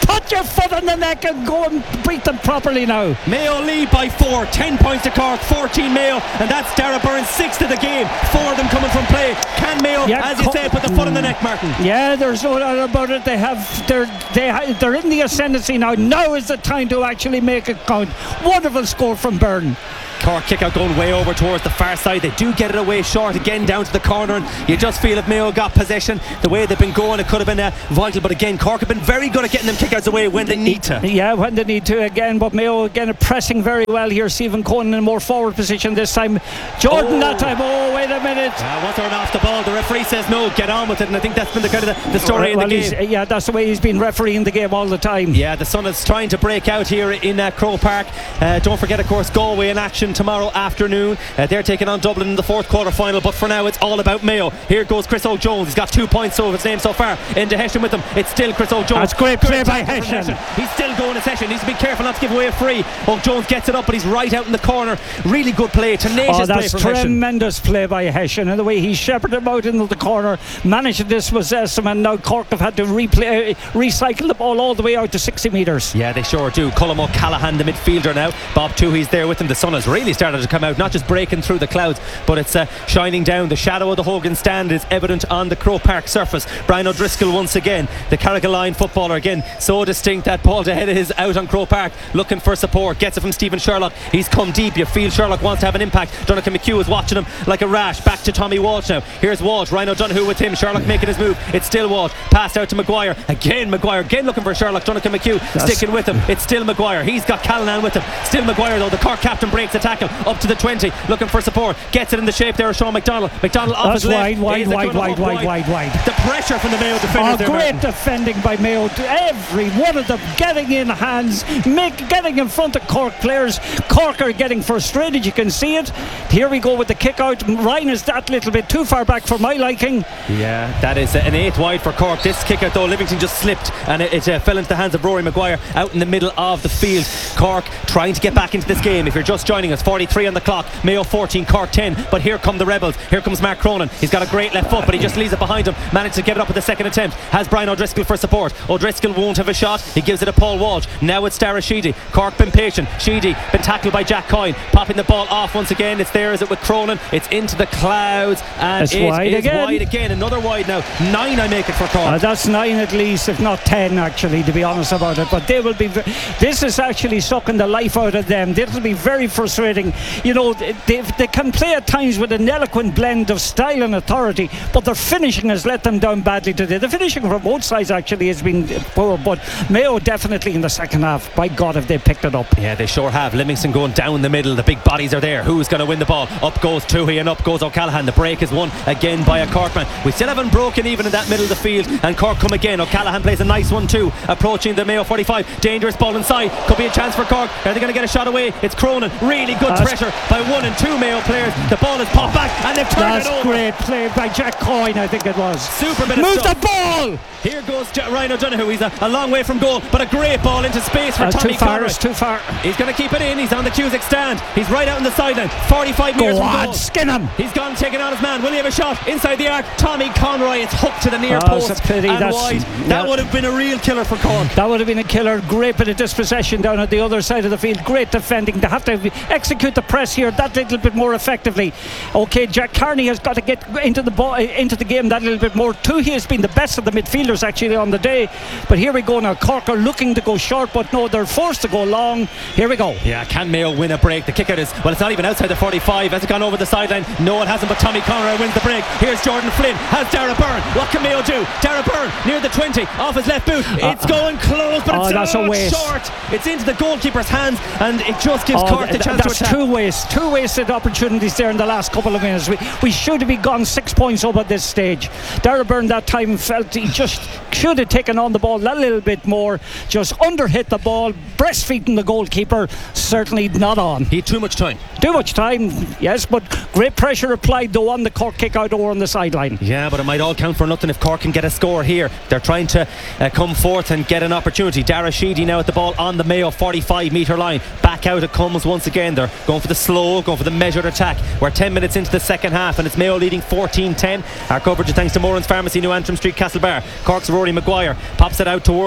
put your foot on the neck and go and beat them properly now. Mayo lead by four, ten points to Cork, fourteen Mayo, and that's Dara Byrne, sixth of the game. Four of them coming from play. Can Mayo, yeah, as you co- say, put the foot on the neck, Martin? Yeah, there's no doubt about it. They have, they're, they ha- they're in the ascendancy now. Now is the time to actually make it count. Wonderful score from Byrne. Cork kick out going way over towards the far side. They do get it away short again down to the corner, and you just feel if Mayo got possession the way they've been going, it could have been uh, vital. But again, Cork have been very good at getting them kickouts away when they need to. Yeah, when they need to again. But Mayo again pressing very well here. Stephen Conan in a more forward position this time. Jordan oh. that time. Oh, wait a minute. Uh, once they're off the ball, the referee says no, get on with it, and I think that's been the kind of the, the story well, in the game. Yeah, that's the way he's been refereeing the game all the time. Yeah, the sun is trying to break out here in uh, Croke Park. Uh, don't forget, of course, Galway in action tomorrow afternoon. Uh, they're taking on Dublin in the fourth quarter final, but for now it's all about Mayo. Here goes Chris O'Jones. He's got two points so of his name so far. Into Hessian with him. It's still Chris O'Jones. That's great play by Hessian. He's still going to Hessian. Needs to be careful not to give away a free. O'Jones gets it up, but he's right out in the corner. Really good play, tenacious oh, that's play from tremendous Hessian. play by Hessian, and the way he shepherded him out into the corner, managed to dispossess him, and now Cork have had to replay, uh, recycle the ball all the way out to sixty metres. Yeah, they sure do. Colm O'Callaghan, the midfielder now. Bob Toohey's there with him. The sun has really started to come out, not just breaking through the clouds, but it's uh, shining down. The shadow of the Hogan stand is evident on the Croke Park surface. Brian O'Driscoll once again, the Carrigaline footballer again, so distinct. That ball to head of his out on Croke Park, looking for support, gets it from Stephen Sherlock. He's come deep. You feel Sherlock wants to have an impact. Donnacha McHugh is watching him like a rash. Back to Tommy Walsh now. Here's Walsh, Ryan O'Donoghue with him. Sherlock making his move. It's still Walsh. Passed out to Maguire. Again Maguire, again looking for Sherlock. Donnacha McHugh That's sticking with him. It's still Maguire. He's got Callanan with him. Still Maguire though. The Cork captain breaks the tackle up to the twenty, looking for support. Gets it in the shape there of Sean McDonald. McDonald off That's his wide, left. wide, wide, wide, wide, wide, wide. The pressure from the Mayo defenders oh, there, great Martin. defending by Mayo. Every one of them getting in hands, make, getting in front of Cork players. Cork are getting frustrated. You can see it. Here we go with the kick out. Ryan is that little bit too far back for my liking. Yeah, that is an eighth wide for Cork. This kick out though, Livingston just slipped and it, it uh, fell into the hands of Rory Maguire out in the middle of the field. Cork trying to get back into this game. If you're just joining us, forty-three on the clock. Mayo fourteen, Cork ten. But here come the Rebels. Here comes Mark Cronin. He's got a great left foot, but he just leaves it behind him. Managed to get it up with the second attempt. Has Brian O'Driscoll for support. O'Driscoll won't have a shot. He gives it to Paul Walsh. Now it's Dara Sheedy. Cork been patient. Sheedy been tackled by Jack Coyne. Popping the ball off once again. It's there, is it with Cronin? It's into the clouds and it's it wide is again. wide again. Another wide now. Nine I make it for Cork. Uh, that's nine at least, if not ten actually, to be honest about it. But they will be. This is actually sucking the life out of them. This will be very frustrating. You know, they, they can play at times with an eloquent blend of style and authority, but their finishing has let them down badly today. The finishing from both sides actually has been poor, but Mayo definitely in the second half. By God, have they picked it up? Yeah, they sure have. Livingston going down the middle. The big bodies are there. Who's going to win the ball? Up goes Toohey and up goes O'Callaghan. The break is won again by a Cork man. We still haven't broken even in that middle of the field, and Cork come again. O'Callaghan plays a nice one too, approaching the Mayo forty-five. Dangerous ball inside. Could be a chance for Cork. Are they going to get a shot away? It's Cronin. Really good That's pressure by one and two Mayo players. The ball is popped back and they've turned That's it over. great play by Jack Coyne, I think it was. Super bit of Move stuff. the ball! Here goes J- Ryan O'Donoghue. He's a, a long way from goal, but a great ball into space for uh, Tommy too far, Conroy. it's too far. He's going to keep it in. He's on the Cusack stand. He's right out on the sideline. forty-five metres Go from on, goal. skin him. He's gone taking on his man. Will he have a shot inside the arc? Tommy Conroy. It's hooked to the near Oh, post it's a pity. and That's- wide. yeah. That would have been a real killer for Cork. That would have been a killer. Great bit of dispossession down at the other side of the field. Great defending. They have to execute the press here that little bit more effectively. Okay, Jack Carney has got to get into the ball, into the game that little bit more too. He has been the best of the midfielders actually on the day. But here we go now. Cork are looking to go short, but no, they're forced to go long. Here we go. Yeah, can Mayo win a break? The kick out is, well, it's not even outside the forty-five. Has it gone over the sideline? No, it hasn't, but Tommy Conroy wins the break. Here's Jordan Flynn. Has Dara Byrne. What can Mayo do? Dara Byrne near the twenty, off his left boot. It's going close, but oh, it's that's a waste. short. It's into the goalkeeper's hands, and it just gives Oh, Cork the th- chance that's to attack. two wastes, two wasted opportunities there in the last couple of minutes. We, we should have been gone six points up at this stage. Dara Byrne that time felt he just should have taken on the ball a little bit more. Just underhit the ball, breastfeeding the goalkeeper. Certainly not on. He had too much time. Too much time, yes, but great pressure applied though on the Cork kick out over on the sideline. Yeah, but it might all count for nothing if Cork can get a score here. They're trying to uh, come forth and get an opportunity. Dara Sheedy now at the ball on the Mayo forty-five metre line. Back out it comes once again. They're going for the slow, going for the measured attack. We're ten minutes into the second half and it's Mayo leading fourteen ten. Our coverage is thanks to Moran's Pharmacy, New Antrim Street, Castlebar. Cork's Rory Maguire pops it out towards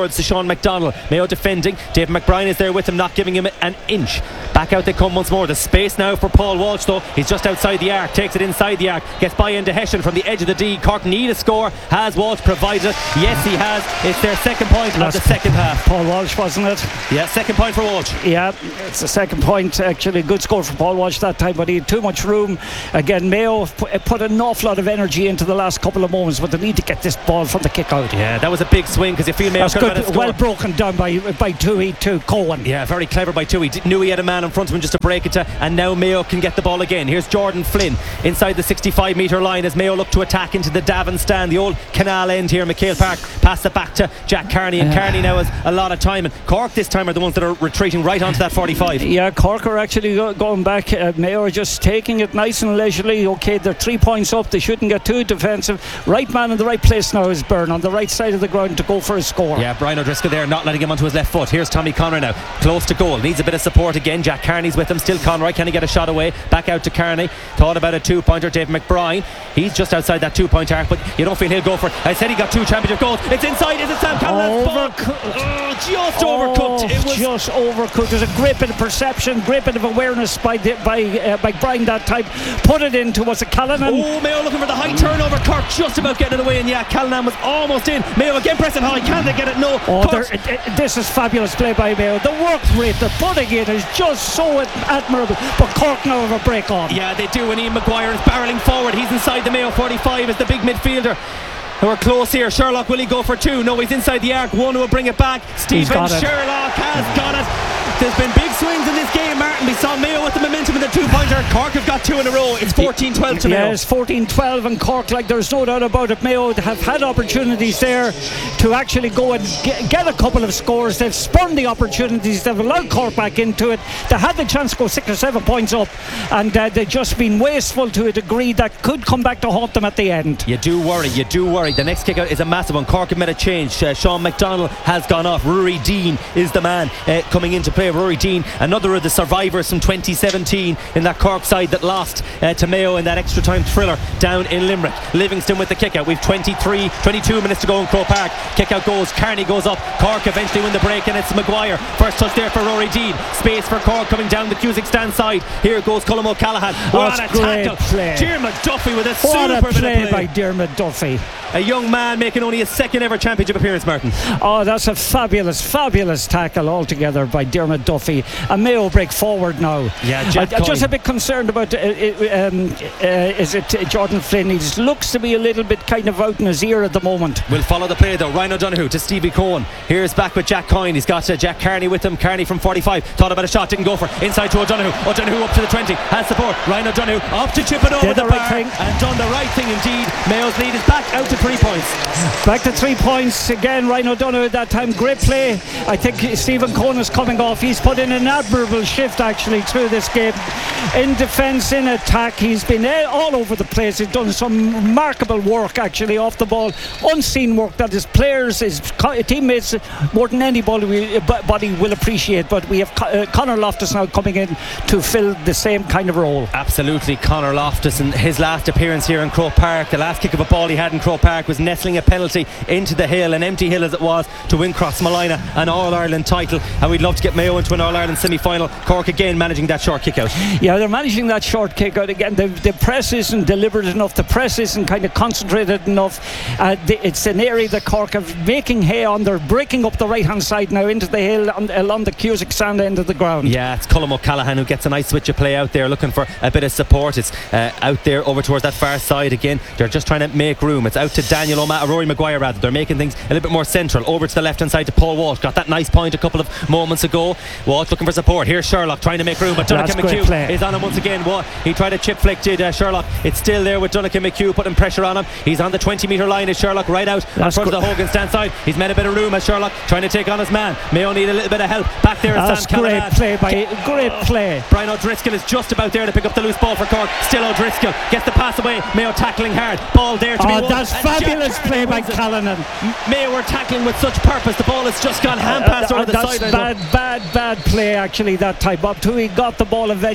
towards the Sean McDonald. Mayo defending. Dave McBrien is there with him, not giving him an inch. Back out they come once more. The space now for Paul Walsh though. He's just outside the arc, takes it inside the arc, gets by into Hessian from the edge of the D. Cork need a score. Has Walsh provided it? Yes, he has. It's their second point of the second half. Paul Walsh, wasn't it? Yeah, second point for Walsh. Yeah, it's the second point. Actually, good score for Paul Walsh that time, but he had too much room. Again, Mayo put, put an awful lot of energy into the last couple of moments, but they need to get this ball from the kick out. Yeah, that was a big swing because you feel Mayo That's could have had a good. score. Well broken down by by Toohey to Cohen. Yeah, very clever by Toohey. D- knew he had a man in front of him just to break it to, and now Mayo can get the ball again. Here's Jordan Flynn inside the sixty-five metre line as Mayo look to attack into the Davin stand, the old canal end here in McHale Park. Pass it back to Jack Carney, and uh, Carney now has a lot of time, and Cork this time are the ones that are retreating right onto that forty-five. Yeah, Cork are actually go- going back. uh, Mayo are just taking it nice and leisurely. Okay, they're three points up, they shouldn't get too defensive. Right man in the right place now is Byrne on the right side of the ground to go for a score. Yeah, Brian O'Driscoll there, not letting him onto his left foot. Here's Tommy Conroy now, close to goal, needs a bit of support again. Jack Carney's with him, still Conroy, can he get a shot away? Back out to Carney, thought about a two pointer. Dave McBride, he's just outside that two point arc, but you don't feel he'll go for it. I said he got two championship goals. It's inside, is it Sam Callahan's ball? Oh, just oh, overcooked. It was just overcooked. There's a great bit of perception, great bit of awareness by the, by uh, by Brian that time. Put it into, was it Callahan? Oh, Mayo looking for the high turnover. Cork just about getting it away, and yeah, Callahan was almost in. Mayo again pressing high. Can they get it? No. Oh, it, it, this is fabulous play by Mayo. The work rate they're putting in is just so admirable. But Cork now have a break on. Yeah, they do. And Ian Maguire is barrelling forward. He's inside the Mayo forty-five as the big midfielder. We're close here. Sherlock, will he go for two? No, he's inside the arc. One will bring it back. Stephen Sherlock has got it. There's been big swings in this game, Martin. We saw Mayo with the momentum in the two-pointer. Cork have got two in a row. It's fourteen twelve to Mayo. Yeah, it's fourteen twelve and Cork, like there's no doubt about it. Mayo have had opportunities there to actually go and get, get a couple of scores. They've spurned the opportunities. They've allowed Cork back into it. They had the chance to go six or seven points up, and uh, they've just been wasteful to a degree that could come back to haunt them at the end. You do worry, you do worry. The next kick out is a massive one. Cork have made a change. Uh, Sean McDonald has gone off. Rory Dean is the man uh, coming into play. Rory Dean, another of the survivors from twenty seventeen in that Cork side that lost uh, to Mayo in that extra time thriller down in Limerick. Livingston with the kick out. We've twenty-three, twenty-two minutes to go in Croke Park. Kick out goes, Carney goes up. Cork eventually win the break, and it's Maguire. First touch there for Rory Dean. Space for Cork coming down the Cusack stand side. Here goes Colm O'Callaghan. What a tackle. Diarmuid Duffy with a what super a bit play of play by Diarmuid Duffy. A young man making only his second ever championship appearance, Martin. Oh, that's a fabulous, fabulous tackle altogether by Diarmuid Duffy. A Mayo break forward now. Yeah, Jack I'm just a bit concerned about uh, um, uh, is it uh, Jordan Flynn? He looks to be a little bit kind of out in his ear at the moment. We'll follow the play though. Ryan O'Donoghue to Stevie Cohen. Here's back with Jack Coyne. He's got uh, Jack Carney with him. Carney from forty-five. Thought about a shot, didn't go for it. Inside to O'Donoghue. O'Donoghue up to the twenty. Has support. Ryan O'Donoghue up to chip it over Did the, the bar right thing. and done the right thing indeed. Mayo's lead is back out to three points. Back to three points again. Ryan O'Donoghue at that time. Great play. I think Stephen Cohen is coming off. He's put in an admirable shift actually through this game. In defence, in attack, he's been all over the place. He's done some remarkable work actually off the ball. Unseen work that his players, his teammates, more than anybody body will appreciate. But we have uh, Conor Loftus now coming in to fill the same kind of role. Absolutely. Conor Loftus, in his last appearance here in Croke Park, the last kick of a ball he had in Croke Park was nestling a penalty into the hill, an empty hill as it was, to win Crossmolina an All-Ireland title. And we'd love to get Mayo into an All-Ireland semi-final. Cork again managing that short kick out. Yeah, they're managing that short kick out again. The, the press isn't deliberate enough. The press isn't kind of concentrated enough. Uh, the, it's an area that Cork are making hay on. They're breaking up the right hand side now into the hill on, along the Cusack stand end of the ground. Yeah, it's Colm O'Callaghan who gets a nice switch of play out there, looking for a bit of support. It's uh, out there over towards that far side again. They're just trying to make room. It's out to Daniel O'Mahony, Rory Maguire rather. They're making things a little bit more central. Over to the left hand side to Paul Walsh. Got that nice point a couple of moments ago. Walsh looking for support. Here's Sherlock trying to make room, but Donnacha McHugh is on him once again. What he tried to chip flick did uh, Sherlock. It's still there with Donnacha McHugh putting pressure on him. He's on the twenty metre line as Sherlock right out in front of the Hogan stand side. He's made a bit of room as Sherlock trying to take on his man. Mayo need a little bit of help back there. That's Sam great Callahan. play by great play. Brian O'Driscoll is just about there to pick up the loose ball for Cork. Still O'Driscoll gets the pass away. Mayo tackling hard. Ball there to oh, be won. That's and fabulous play by Callanan. Mayo were tackling with such purpose. The ball has just gone hand pass uh, uh, over the that's sideline. Bad, bad, bad play actually that time. Bob Toohey got the ball eventually.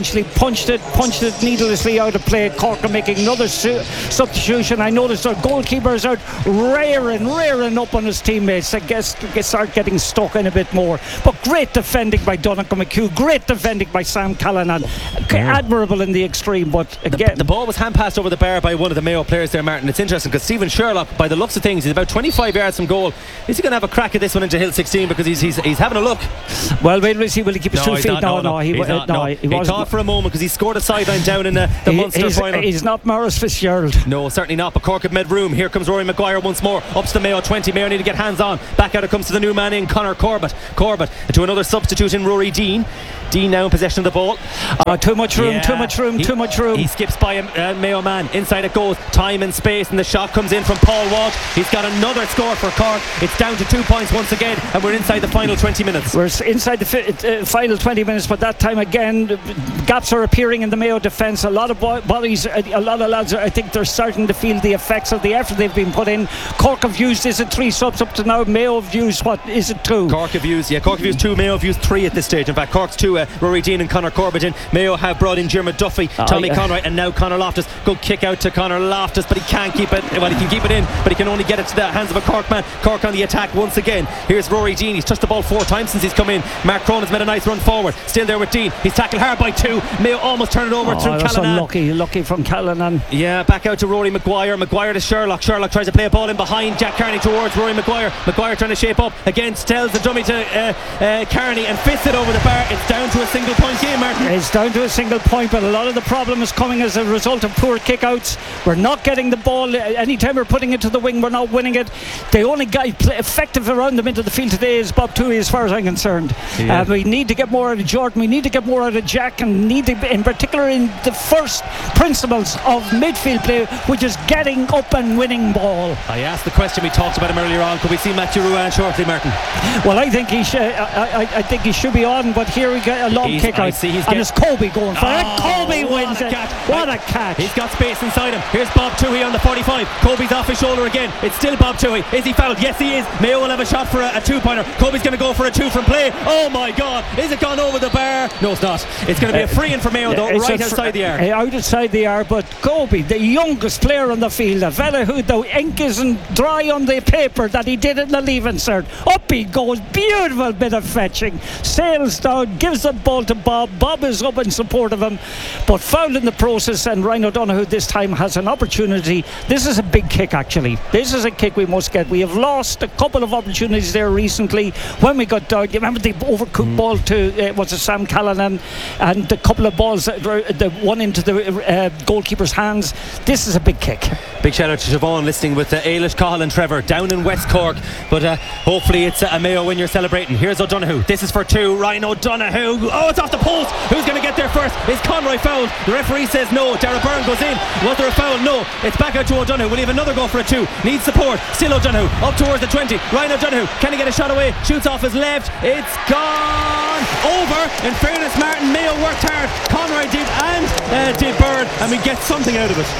essentially punched it, punched it needlessly out of play. Cork are making another su- substitution. I noticed our goalkeeper is out rearing, rearing up on his teammates. I guess they start getting stuck in a bit more. But great defending by Donnacha McHugh. Great defending by Sam Callanan. Yeah. Admirable in the extreme, but again, the, the ball was hand passed over the bar by one of the Mayo players there, Martin. It's interesting because Stephen Sherlock, by the looks of things, he's about twenty-five yards from goal. Is he going to have a crack at this one into Hill sixteen, because he's he's, he's having a look? Well, wait, we'll see. Will he keep his No, two he's feet? not, No, no, no, no, he, he's uh, not, no, no. he, He wasn't. thought for a moment because he scored a sideline down in the, the He- Munster he's, final. he's not Maurice Fitzgerald. No, certainly not. But Cork have made room. Here comes Rory Maguire once more. Up to the Mayo twenty. Mayo need to get hands on. Back out it comes to the new man in, Conor Corbett. Corbett to another substitute in Rory Dean. Dean now in possession of the ball. Uh, too much room, Yeah. too much room, He- too much room. He skips by a uh, Mayo man. Inside it goes. Time and space, and the shot comes in from Paul Walsh. He's got another score for Cork. It's down to two points once again, and we're inside the final twenty minutes. We're inside the fi- uh, final twenty minutes, but that time again, gaps are appearing in the Mayo defence. A lot of bo- bodies, a, a lot of lads, are, I think they're starting to feel the effects of the effort they've been put in. Cork have used, is it three subs up to now? Mayo have used, what, is it two? Cork have used, yeah, Cork have used two, Mayo have used three at this stage. In fact, Cork's two, uh, Rory Dean and Conor Corbett in. Mayo have brought in Diarmuid Duffy, Oh, Tommy yeah. Conroy, and now Conor Loftus. Good kick out to Conor Loftus, but he can't keep it. Well, he can keep it in, but he can only get it to the hands of a Cork man. Cork on the attack once again. Here's Rory Dean. He's touched the ball four times since he's come in. Mark Cronin's made a nice run forward. Still there with Dean. He's tackled hard by two. Mayo almost turn it over Oh, through that's Callanan. unlucky, lucky from Callanan. Yeah, back out to Rory Maguire. Maguire to Sherlock. Sherlock tries to play a ball in behind Jack Carney towards Rory Maguire. Maguire trying to shape up. Again, tells the dummy to uh, uh, Carney and fits it over the bar. It's down to a single point game, Martin. It's down to a single point, but a lot of the problem is coming as a result of poor kickouts. We're not getting the ball. Anytime we're putting it to the wing, we're not winning it. The only guy play effective around the middle of the field today is Bob Toohey, as far as I'm concerned. Yeah. Uh, we need to get more out of Jordan. We need to get more out of Jack, and need to, in particular, in the first principles of midfield play, which is getting up and winning ball. I asked the question, we talked about him earlier on. Could we see Matthew Ruan shortly, Martin? Well, I think he should. I, I, I think he should be on, but here we get a long He's- kick I out, see he's and get- it's Kobe going for it. Oh, Kobe what wins a it. catch. What Right. a catch! He's got space inside him. Here's Bob Toohey on the forty-five. Kobe's off his shoulder again. It's still Bob Toohey. Is he fouled? Yes, he is. Mayo will have a shot for a, a two-pointer. Kobe's going to go for a two from play. Oh my God! Is it gone over the bar? No, it's not. It's going to be a free in for Mayo though, It's right a fr- outside the arc. uh, Out outside the arc, but Kobe, the youngest player on the field, a fella who the ink isn't dry on the paper that he did in the leave insert. Up he goes, beautiful bit of fetching, sails down, gives the ball to Bob. Bob is up in support of him, but fouled in the process, and Ryan O'Donoghue this time has an opportunity. This is a big kick, actually. This is a kick we must get. We have lost a couple of opportunities there recently when we got down. You remember the overcooked Mm. ball to uh, was it Sam Callanan, and a couple of balls that were, the one into the uh, goalkeeper's hands. This is a big kick. Big shout out to Siobhan listening with uh, Ailish, Cahill and Trevor down in West Cork, but uh, hopefully it's uh, a Mayo win you're celebrating. Here's O'Donoghue. This is for two. Ryan O'Donoghue. Oh, it's off the post. Who's going to get there first? Is Conroy fouled? The referee says no. Dara Byrne goes in. Was there a foul? No. It's back out to O'Donoghue. Will he have another go for a two? Needs support. Still O'Donoghue up towards the twenty. Ryan O'Donoghue, can he get a shot away? Shoots off his left. It's gone over. In fairness, Martin, Mayo worked hard. Conroy did, and uh, did Byrne, and we get something out of it.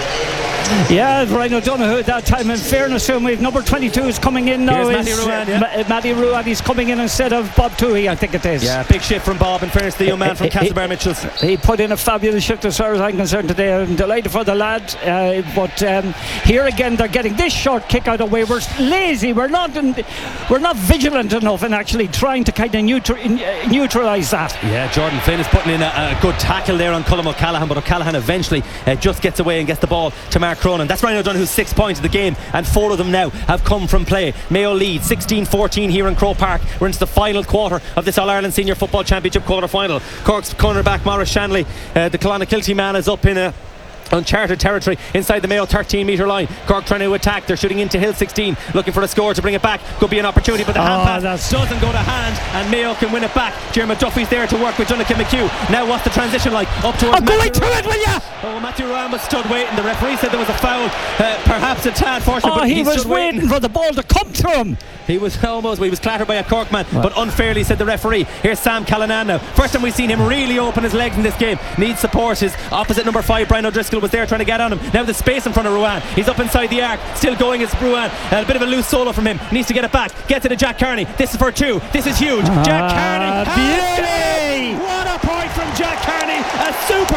Yeah, Ryan O'Donoghue at that time. In fairness to him, we've number twenty-two is coming in now. Here's is, Matty Ruan, yeah. Ma- Matty Ruan. He's coming in instead of Bob Toohey, I think it is. Yeah, big shift from Bob. In fairness to the young man from He- he- Castlebar Mitchells. He put in a fabulous shift as far as I'm concerned today. I'm delighted for the lad, uh, but um, here again they're getting this short kick out of the way. We're lazy. We're not. In, we're not vigilant enough in actually trying to kind of neutral, uh, neutralise that. Yeah, Jordan Flynn is putting in a, a good tackle there on Cullum O'Callaghan, but O'Callaghan eventually uh, just gets away and gets the ball to Mark Cronin. That's Ryan O'Donoghue's six points of the game, and four of them now have come from play. Mayo lead sixteen fourteen here in Croke Park. We're into the final quarter of this All-Ireland Senior Football Championship quarter final. Cork's cornerback Maurice Shanley, uh, the Clonakilty man, is up in a uncharted territory inside the Mayo thirteen metre line. Cork trying to attack. They're shooting into Hill sixteen, looking for a score to bring it back. Could be an opportunity, but the hand Oh, pass that's- doesn't go to hand, and Mayo can win it back. Diarmuid Duffy's there to work with Donnacha McHugh. Now what's the transition like? Up towards Oh, go Matthew into Ruan. it, will ya? Oh, Matthew Ruan was stood waiting. The referee said there was a foul, uh, perhaps a tad fortunate, Oh, but he he was stood waiting. waiting. for the ball to come to him. He was almost, he was clattered by a Cork man, but unfairly, said the referee. Here's Sam Callanan now. First time we've seen him really open his legs in this game. Needs support. His opposite number five, Brian O'Driscoll, was there trying to get on him. Now the space in front of Ruan. He's up inside the arc, still going as Ruan. Uh, a bit of a loose solo from him. Needs to get it back. Gets it to Jack Carney. This is for two. This is huge. Jack Carney. Ah, has beauty! scored. What a point from Jack Carney. A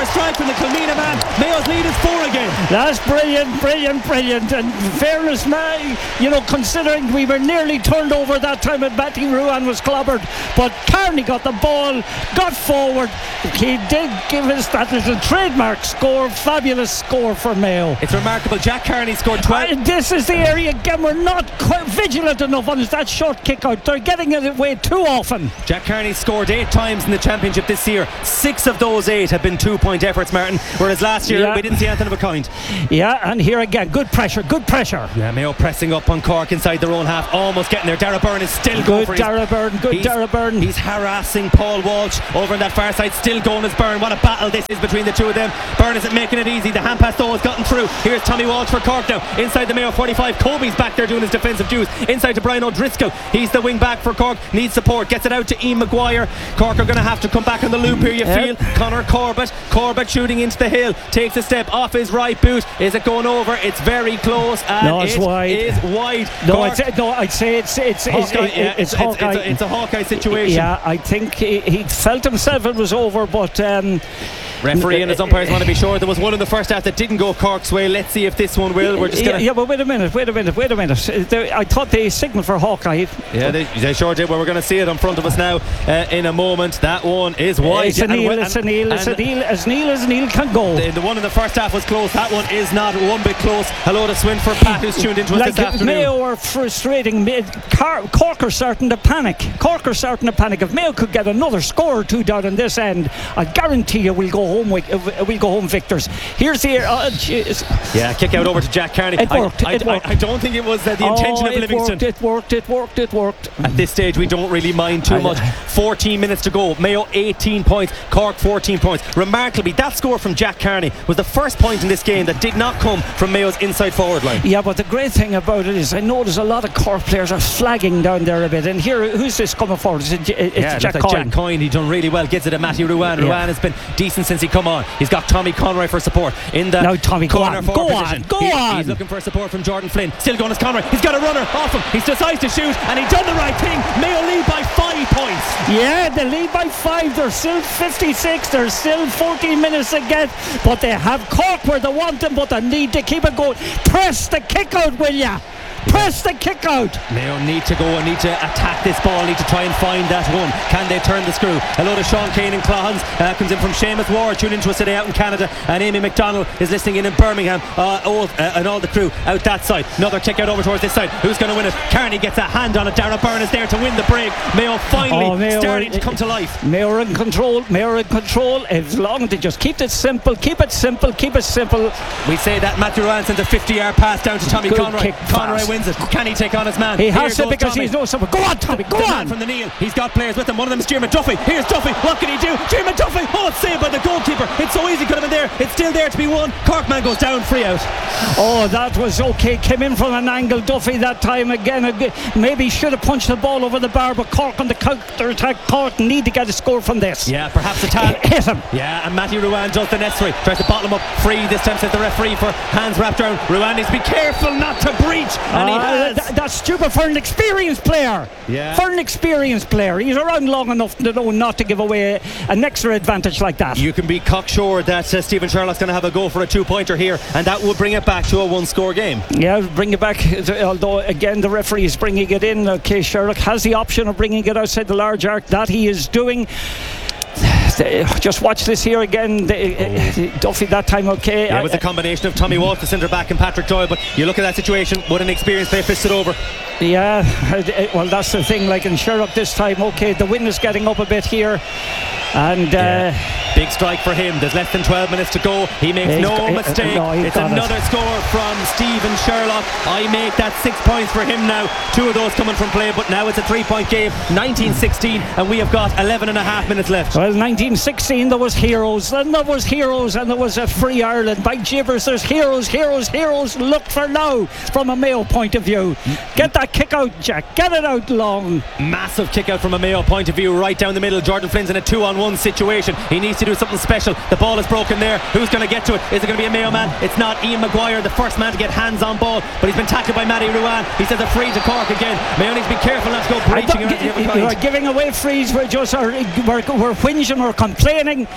a strike from the Kilmena man. Mayo's lead is four again. That's brilliant, brilliant, brilliant. And fairness, man, you know, considering we were nearly turned over that time and Matty Ruan was clobbered, but Carney got the ball, got forward. He did give us that little trademark score. Fabulous score for Mayo. It's remarkable. Jack Carney scored twelve. Uh, this is the area again. We're not quite vigilant enough on that short kick out. They're getting it away too often. Jack Carney scored eight times in the championship this year. Six of those eight have been two-point efforts, Martin. Whereas last year yeah. we didn't see anything of a kind. Yeah, and here again, good pressure, good pressure. Yeah, Mayo pressing up on Cork inside their own half, almost getting there. Dara Byrne is still good. Good Dara Byrne, good. Dara Byrne. He's harassing Paul Walsh over on that far side. Still going as Byrne. What a battle this is between the two of them. Byrne isn't making it easy. The hand pass though has gotten through. Here's Tommy Walsh for Cork now. Inside the Mayo forty-five. Kobe's back there doing his defensive dues. Inside to Brian O'Driscoll. He's the wing back for Cork. Needs support. Gets it out to Ian Maguire. Cork are going to have to come back on the loop here, you yep. feel. Connor Corbett. Corbett shooting into the hill. Takes a step off his right boot. Is it going over? It's very close. And no, it's it wide. is wide. No, Cork. I'd say, no, I'd say it's it's it's, Hawkeye, it, yeah, it's, it's, Hawkeye. it's, a, it's a Hawkeye situation. Yeah, I think he, he felt himself it was over, but um, referee and his umpires want to be sure. There was one in the first half that didn't go Cork's way. Let's see if this one will. We're just yeah, gonna yeah, but wait a minute, wait a minute, wait a minute. They, I thought they signalled for Hawkeye. Yeah, they, they sure did. Well, we're going to see it in front of us now uh, in a moment. That one is wide. It's a Neil, it's a Neil, it's a Neil, as Neil as Neil can go. The, the one in the first half was close. That one is not one bit close. Hello to Swinford Pat, who's tuned into us like this afternoon. Mayo are frustrating. Cork are starting to panic. Cork are starting to panic. If Mayo could get another score or two down on this end, I guarantee you we'll go home. We'll go home victors. Here's the uh, yeah, kick out over to Jack Carney. It worked. I, I, it worked. I, I don't think it was uh, the oh, intention of it Livingston. Worked, it worked. It worked. It worked. At this stage, we don't really mind too much. fourteen minutes to go. Mayo eighteen points. Cork fourteen points. Remarkably, that score from Jack Carney was the first point in this game that did not come from Mayo's inside forward line. Yeah, but the great thing about it is I know there's a lot of Cork players are flagging down there a bit. And here, who's this coming forward? It's, it's yeah, Jack like Coyne. Jack Coyne. He done really well. Gets it to Matty Ruan. Ruan yeah. has been decent since he come on. He's got Tommy Conroy for support in the now Tommy, corner go on, forward go position. on, go he, on. He's looking for support from Jordan Flynn. Still going as Conroy. He's got a runner off him. He decides to shoot, and he done the right thing. Mayo lead by five points. Yeah, they lead by five. They're still fifty-six. There's still fourteen minutes to get, but they have Cork where they want them, but they need to keep it going. Press the kick out, will ya? Press the kick out. Mayo need to go and need to attack this ball, need to try and find that one. Can they turn the screw? Hello to Sean Kane in Clohans. Uh, comes in from Seamus Ward, tuned into us today out in Canada. And Amy McDonald is listening in in Birmingham. Uh, all, uh, and all the crew out that side. Another kick out over towards this side. Who's going to win it? Carney gets a hand on it. Dara Byrne is there to win the break. Mayo finally oh, Mayo starting are, to come to life. Mayo are in control. Mayo are in control. As long as they just keep it simple, keep it simple, keep it simple. We say that Matthew Ruan sends a fifty yard pass down to Tommy Good Conroy. Kick, Conroy fast. wins it. Can he take on his man? He has Here to because Tommy. he's no support. Go on, Tommy, go the on. Man from the Neil. He's got players with him. One of them is Jim Duffy. Here's Duffy. What can he do? Jim Duffy. Oh, it's saved by the goalkeeper. It's so easy. Could have been there. It's still there to be won. Corkman goes down, free out. Oh, that was okay. Came in from an angle. Duffy that time again. Maybe should have punched the ball over the bar, but Cork on the counter attack. Cork need to get a score from this. Yeah, perhaps a tad. Hit him. Yeah, and Matty Ruan does the necessary. Tries to bottle him up free. This time says the referee for hands wrapped around. Ruan needs to be careful not to breach. And uh, he has. Th- that's stupid for an experienced player. Yeah. For an experienced player. He's around long enough to know not to give away an extra advantage like that. You can be cocksure that uh, Stephen Sherlock's going to have a go for a two-pointer here, and that would bring it back to a one-score game. Yeah, bring it back. Although, again, the referee is bringing it in. Okay, Sherlock has the option of bringing it outside the large arc. That he is doing. Just watch this here again. Oh. Duffy that time, okay. Yeah, it was a combination of Tommy Walsh, the centre back, and Patrick Doyle. But you look at that situation, would an experienced player fist it over? Yeah, well, that's the thing. Like in Sherlock this time, okay, the wind is getting up a bit here. And uh, yeah. big strike for him. There's less than twelve minutes to go. He makes no got, mistake. Uh, no, it's another it. score from Stephen Sherlock. I make that six points for him now. Two of those coming from play, but now it's a three-point game. nineteen sixteen, and we have got eleven and a half minutes left. Well, nineteen sixteen there was heroes, then there was heroes, and there was a free Ireland. By gibbers, there's heroes, heroes, heroes. Look for now from a Mayo point of view. Get that kick out, Jack. Get it out long. Massive kick out from a Mayo point of view, right down the middle. Jordan Flynn's in a two-on-one situation. He needs to do something special. The ball is broken there. Who's going to get to it? Is it going to be a Mayo man? It's not. Ian Maguire, the first man to get hands on ball, but he's been tackled by Matty Ruan. He says a free to Cork again. Mayo needs to be careful not to go breaching. We're giving away frees. We're just are, we're, we're whinging, we're complaining.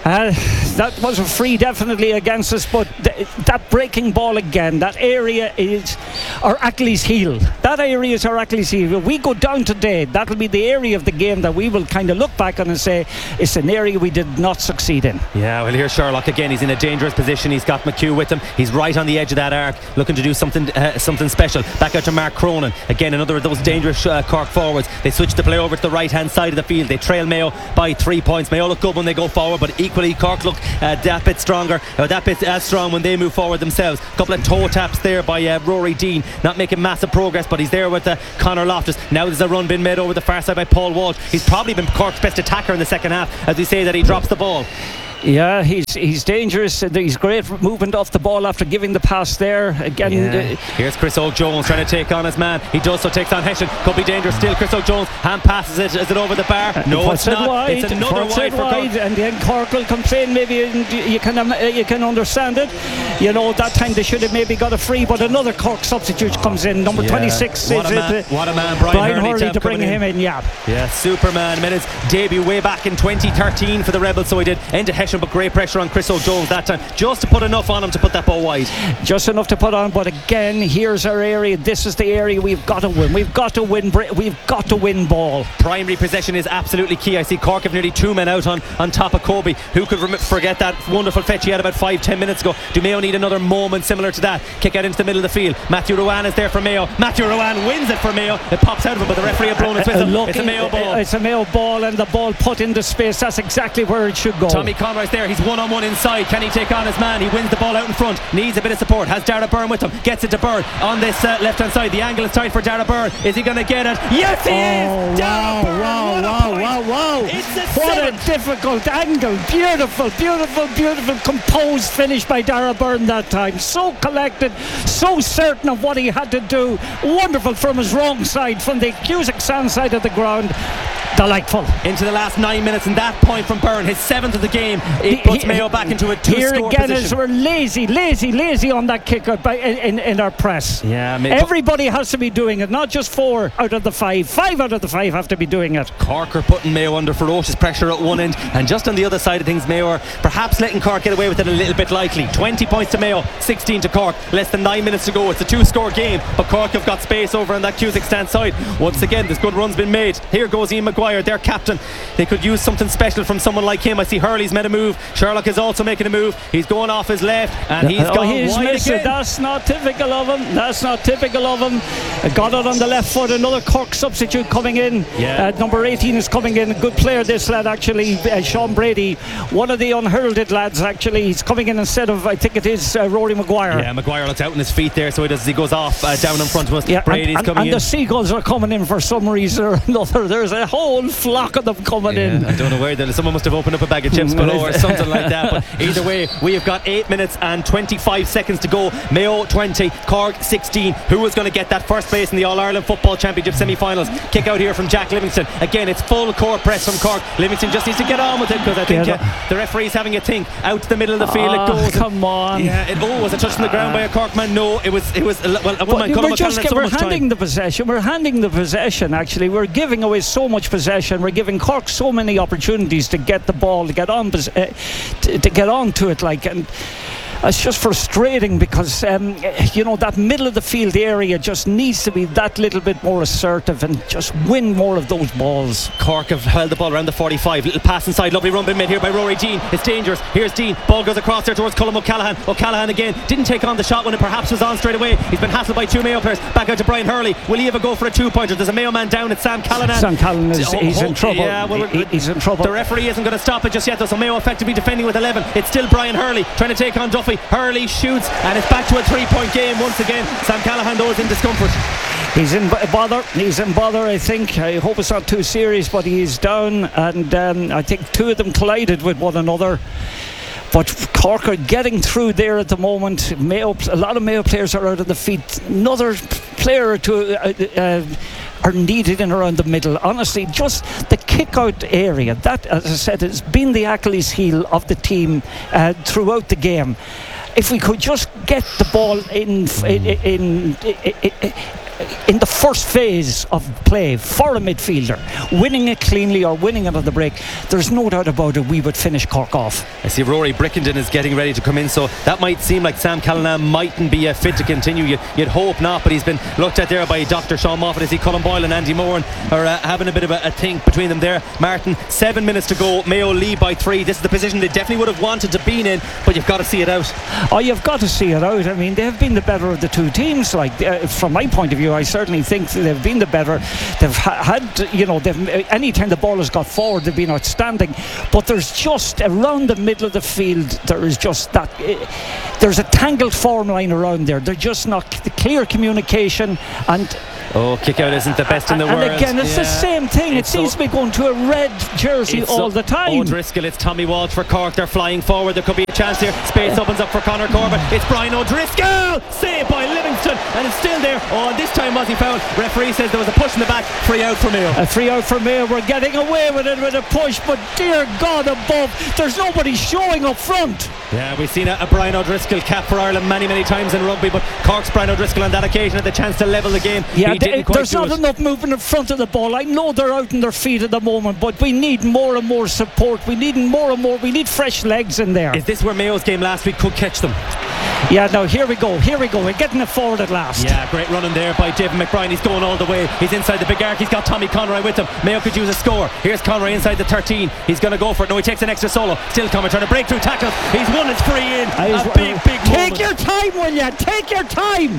Uh, that was a free definitely against us, but th- that breaking ball again, that area is our Achilles heel. That area is our Achilles heel. If we go down today, that'll be the area of the game that we will kind of look back on and say it's an area we did not succeed in. Yeah, well, here's Sherlock again. He's in a dangerous position. He's got McHugh with him. He's right on the edge of that arc, looking to do something uh, something special. Back out to Mark Cronin. Again, another of those dangerous uh, Cork forwards. They switch the play over to the right hand side of the field. They trail Mayo by three points. Mayo look good when they go forward, but equally Cork look uh, that bit stronger, uh, that bit as strong when they move forward themselves. A couple of toe taps there by uh, Rory Dean, not making massive progress, but he's there with uh, Conor Loftus. Now there's a run being made over the far side by Paul Walsh. He's probably been Cork's best attacker in the second half, as we say that he drops the ball. Yeah, he's he's dangerous. He's great movement off the ball after giving the pass there. Again, yeah. uh, here's Chris O'Jones trying to take on his man. He does so, takes on Hession. Could be dangerous still. Chris O'Jones hand passes it. Is it over the bar? No, it's not. Wide, it's another wide for Cork. Wide, and then Cork will complain. Maybe you can um, you can understand it. You know, that time they should have maybe got a free, but another Cork substitute comes in. Number yeah. twenty-six. What is a man! It, what a man! Brian, Brian Hurley, Hurley to bring him in. in. Yeah, yeah, Superman. Made his debut way back in twenty thirteen for the Rebels, so he did into Hession, but great pressure on Chris O'Jones that time, just to put enough on him to put that ball wide. Just enough to put on, but again, here's our area. This is the area we've got to win. We've got to win. We've got to win ball. Primary possession is absolutely key. I see Cork have nearly two men out on, on top of Kobe. Who could rem- forget that wonderful fetch he had about five, ten minutes ago? Do Mayo need another moment similar to that? Kick out into the middle of the field. Matthew Rowan is there for Mayo. Matthew Rowan wins it for Mayo. It pops out of it, but the referee had blown its whistle. Uh, it's a Mayo ball. It's a Mayo ball, and the ball put into space. That's exactly where it should go. Tommy Conroy's there. He's one on one inside. Can he take on his man? He wins the ball out in front. Needs a bit of support. Has Dara Byrne with him. Gets it to Byrne on this uh, left hand side. The angle is tight for Dara Byrne. Is he going to get it? Yes, he oh, is. Wow, Byrne, wow, what wow, a wow, wow! It's a what seven. a difficult angle. Beautiful, beautiful, beautiful, composed finish by Dara Byrne that time. So collected, so certain of what he had to do. Wonderful from his wrong side, from the Cusack Sand side of the ground. Delightful. Into the last nine minutes, and that point from Byrne, his seventh of the game, it puts he, Mayo back into a two here score again position. Is we're lazy, lazy, lazy on that kick out by, in, in our press. Yeah, everybody has to be doing it, not just four out of the five. Five out of the five have to be doing it. Cork are putting Mayo under ferocious pressure at one end, and just on the other side of things, Mayo are perhaps letting Cork get away with it a little bit lightly. twenty points to Mayo, sixteen to Cork. Less than nine minutes to go. It's a two score game, but Cork have got space over on that Cusack Stand side. Once again, this good run's been made. Here goes Ian Maguire, their captain. They could use something special from someone like him. I see Hurley's made a move. Sherlock is also making a move. He's going off his left, and he's oh, gone he's wide missed again. It. That's not typical of him. That's not typical of him. Got it on the left foot. Another Cork substitute coming in. Yeah. Uh, number eighteen is coming in. A good player, this lad actually. Uh, Sean Brady, one of the unheralded lads actually. He's coming in instead of, I think it is uh, Rory Maguire. Yeah, Maguire looks out on his feet there, so he does as he goes off uh, down in front of us. Yeah, Brady's and, and, coming and in. And the Seagulls are coming in for some reason or another. There's a whole flock of them coming yeah, in. I don't know where they're. Someone must have opened up a bag of chips below or something like that. But either way, we have got eight minutes and twenty-five seconds to go. Mayo twenty, Cork sixteen. Who is going to get that first place in the All-Ireland Football Championship semi-finals? Kick out here from Jack Livingston. Again, it's full court press from Cork. Livingston just needs to get on with it, because I think uh, the referee's having a think. Out to the middle of the field oh, it goes. Come on. Yeah, it, oh, was it touched on the ground by a Cork man? No, it was. It was. Well, I wouldn't mind we're just get, so we're handing time. the possession. We're handing the possession. Actually, we're giving away so much possession. We're giving Cork so many opportunities to get the ball, to get on, uh, to, to get on to it, like and. It's just frustrating because um, you know, that middle of the field area just needs to be that little bit more assertive and just win more of those balls. Cork have held the ball around the forty-five. Little pass inside, lovely run been made here by Rory Dean. It's dangerous. Here's Dean. Ball goes across there towards Colm O'Callaghan. O'Callaghan again didn't take on the shot when it perhaps was on straight away. He's been hassled by two Mayo players. Back out to Brian Hurley. Will he ever go for a two-pointer? There's a Mayo man down. It's Sam Callanan. Sam Callanan is oh, he's oh, in trouble. Yeah, well, he, he's in trouble. The referee isn't going to stop it just yet though, so Mayo effectively defending with eleven. It's still Brian Hurley trying to take on Duffy. Hurley shoots, and it's back to a three-point game once again. Sam Callahan though is in discomfort. He's in bother. He's in bother, I think. I hope it's not too serious, but he's down, and um, I think two of them collided with one another. But Cork are getting through there at the moment. Mayo, a lot of Mayo players are out of the feet. Another player or two uh, uh, are needed in around the middle. Honestly, just the kick-out area, that, as I said, has been the Achilles heel of the team uh, throughout the game. If we could just get the ball in, in, in, in, in in the first phase of play for a midfielder, winning it cleanly or winning it on the break, there's no doubt about it, we would finish Cork off. I see Rory Brickenden is getting ready to come in, so that might seem like Sam Callanan mightn't be uh, fit to continue. You'd, you'd hope not, but he's been looked at there by Doctor Sean Moffat. I see Colin Boyle and Andy Moran are uh, having a bit of a, a think between them there. Martin, seven minutes to go, Mayo lead by three. This is the position they definitely would have wanted to be in, but you've got to see it out. Oh, you've got to see it out. I mean, they have been the better of the two teams. Like, uh, from my point of view, I certainly think they've been the better. They've ha- had, you know, they've, any time the ball has got forward, they've been outstanding. But there's just around the middle of the field, there is just that. Uh, there's a tangled form line around there. They're just not the clear communication and. Oh, kick out isn't the best in the and world. And again, it's yeah. the same thing. It's it seems so, to be going to a red jersey all so, the time. O'Driscoll, it's Tommy Walsh for Cork. They're flying forward. There could be a chance here. Space opens up for Conor Corbett. It's Brian O'Driscoll. Saved by Livingston. And it's still there. Oh, and this time was he fouled. Referee says there was a push in the back. Free out for Mayo. A free out for Mayo. We're getting away with it with a push. But dear God above, there's nobody showing up front. Yeah, we've seen a, a Brian O'Driscoll cap for Ireland many, many times in rugby. But Cork's Brian O'Driscoll on that occasion had the chance to level the game. Yeah, he didn't quite there's do not it. enough movement in front of the ball. I know they're out on their feet at the moment, but we need more and more support. We need more and more. We need fresh legs in there. Is this where Mayo's game last week could catch them? Yeah, now here we go. Here we go. We're getting it forward at last. Yeah, great running there by David McBride. He's going all the way. He's inside the big arc. He's got Tommy Conroy with him. Mayo could use a score. Here's Conroy inside the thirteen. He's going to go for it. No, he takes an extra solo. Still Conroy trying to break through tackles. He's won his free in. A big, big Take moment. your time, will you? Take your time.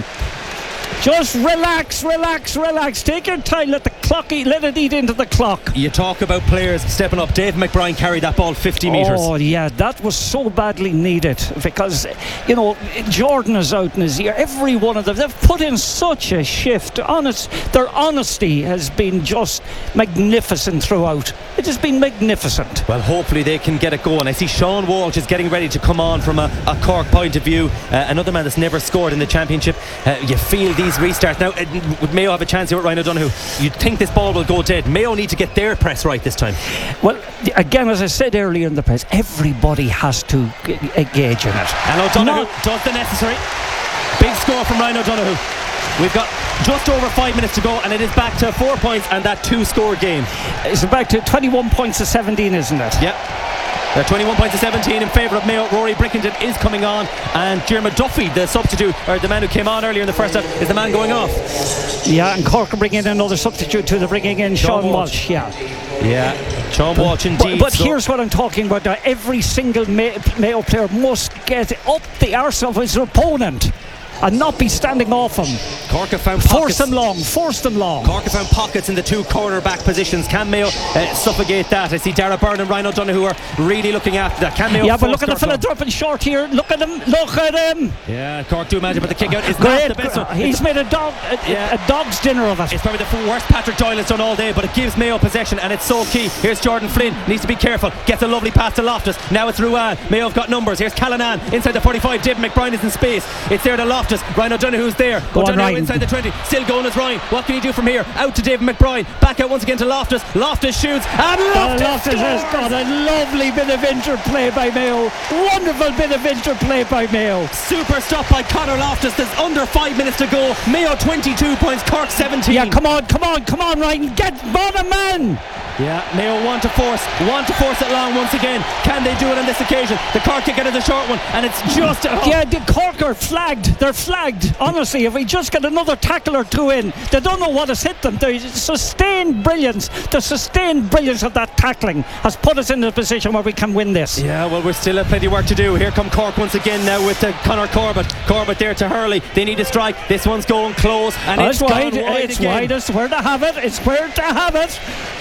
Just relax, relax, relax. Take your time. Let the clock eat. Let it eat into the clock. You talk about players stepping up. Dave McBride carried that ball fifty metres. Oh yeah, that was so badly needed because, you know, Jordan is out in his ear. Every one of them, they've put in such a shift. Honest, their honesty has been just magnificent throughout. It has been magnificent. Well, hopefully they can get it going. I see Sean Walsh is getting ready to come on from a, a Cork point of view. Uh, another man that's never scored in the championship. Uh, you feel these restarts now. Uh, would Mayo have a chance here with Ryan O'Donoghue? You'd think this ball will go dead. Mayo need to get their press right this time. Well, again, as I said earlier in the press, everybody has to g- engage in it. And O'Donoghue Not- does the necessary. Big score from Ryan O'Donoghue. We've got just over five minutes to go, and it is back to four points and that two-score game. It's back to twenty-one points to seventeen, isn't it? Yep. They're twenty-one points to seventeen in favour of Mayo. Rory Brickenden is coming on, and Jeremy Duffy, the substitute, or the man who came on earlier in the first half, is the man going off. Yeah, and Cork are bringing in another substitute too. They're bringing in Sean, Sean Walsh. Walsh. Yeah. Yeah, Sean Walsh indeed. But, but so here's what I'm talking about now. Every single May- Mayo player must get up the arse of his opponent and not be standing off him. Cork have found Force pockets. them long, force them long. Cork have found pockets in the two cornerback positions. Can Mayo uh, suffocate that? I see Dara Byrne and Ryan O'Donoghue are really looking after that. Can Mayo Yeah, but force look at the Cork fella long? dropping short here. Look at him, look at him. Yeah, Cork do imagine, but the kick out is Great, not the best one. he's made a dog, a, Yeah. a dog's dinner of it. It's probably the worst Patrick Doyle has done all day, but it gives Mayo possession, and it's so key. Here's Jordan Flynn, needs to be careful. Gets a lovely pass to Loftus. Now it's Ruan. Mayo have got numbers. Here's Callanan inside the forty-five. David McBride is in space. It's there to Loftus. Ryan O'Donoghue's there. Go on, O'Donoghue Ryan. inside the twenty. Still going as Ryan. What can he do from here? Out to David McBride. Back out once again to Loftus. Loftus shoots. And Uh, Loftus, Loftus has got a lovely bit of interplay by Mayo. Wonderful bit of interplay by Mayo. Super stop by Conor Loftus. There's under five minutes to go. Mayo twenty-two points. Cork seventeen. Yeah, come on, come on, come on, Ryan. Get bottom man. Yeah, Mayo want to force, want to force it long once again. Can they do it on this occasion? The Cork kick out is a short one, and it's just. Oh. Yeah, the Cork are flagged. They're flagged. Honestly, if we just get another tackle or two in, they don't know what has hit them. The sustained brilliance, the sustained brilliance of that tackling has put us in a position where we can win this. Yeah, well, we're still have plenty of work to do. Here come Cork once again now with uh, Conor Corbett. Corbett there to Hurley. They need a strike. This one's going close, and Oh, it's, it's gone wide. wide It's again. wide. It's where to have it. It's where to have it.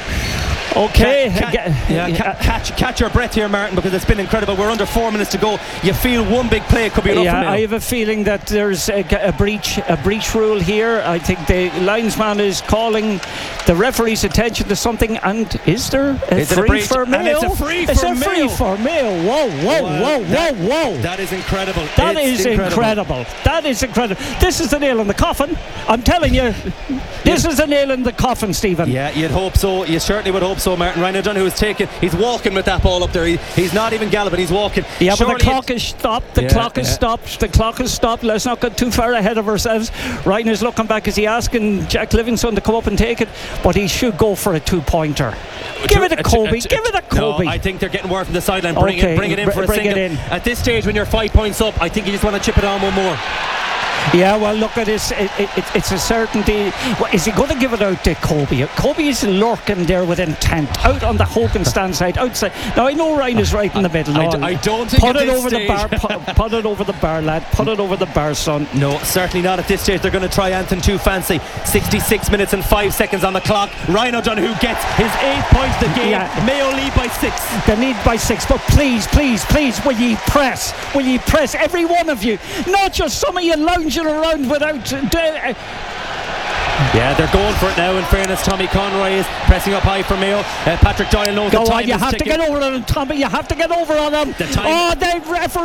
Okay, Ca- ca- Ga- yeah, ca- catch, catch your breath here, Martin, because it's been incredible. We're under four minutes to go. You feel one big play could be enough for Yeah, Mayo. I have a feeling that there's a, a breach, a breach rule here. I think the linesman is calling the referee's attention to something. And is there a Is it a free breach? for And Mayo? it's a free It's for a free Mayo. for Mayo. Whoa, whoa, Well, whoa, that- whoa, whoa! That is incredible. That It's is incredible. That is incredible. This is the nail in the coffin. I'm telling you, this is the nail in the coffin, Stephen. Yeah, you'd hope so. You certainly would hope so. so, Martin. Ryan O'Donoghue is taking, he's walking with that ball up there. He, he's not even galloping, he's walking. Yeah, Surely but the clock is stopped. The Yeah, clock is yeah. stopped. The clock is stopped. Let's not get too far ahead of ourselves. Ryan is looking back. Is he asking Jack Livingston to come up and take it? But he should go for a two-pointer. Give it a Kobe. Give it a Kobe. No, I think they're getting word from the sideline. Bring Okay, it, bring it in br- for a bring it single. in. At this stage, when you're five points up, I think you just want to chip it on one more. Yeah, well, look at this. It, it, it, it's a certainty. Well, is he going to give it out to Kobe? Kobe is lurking there with intent, out on the Hogan stand side, outside. Now I know Ryan is right in the middle. I, No, d- I don't think put at it this over stage. the bar. Put, put it over the bar, lad. Put it over the bar, son. No, certainly not at this stage. They're going to try Anton too fancy. sixty-six minutes and five seconds on the clock. Ryan O'Donoghue gets his eighth point of the game. Yeah. Mayo lead by six. They need by six, but please, please, please, will ye press? Will ye press? Every one of you, not just some of you lounging around without. Uh, Yeah, they're going for it now. In fairness, Tommy Conroy is pressing up high for Mayo. Uh, Patrick Doyle knows Go the time on, you is have to ticking. get over on them, Tommy. You have to get over on them. The time- Oh, they referee.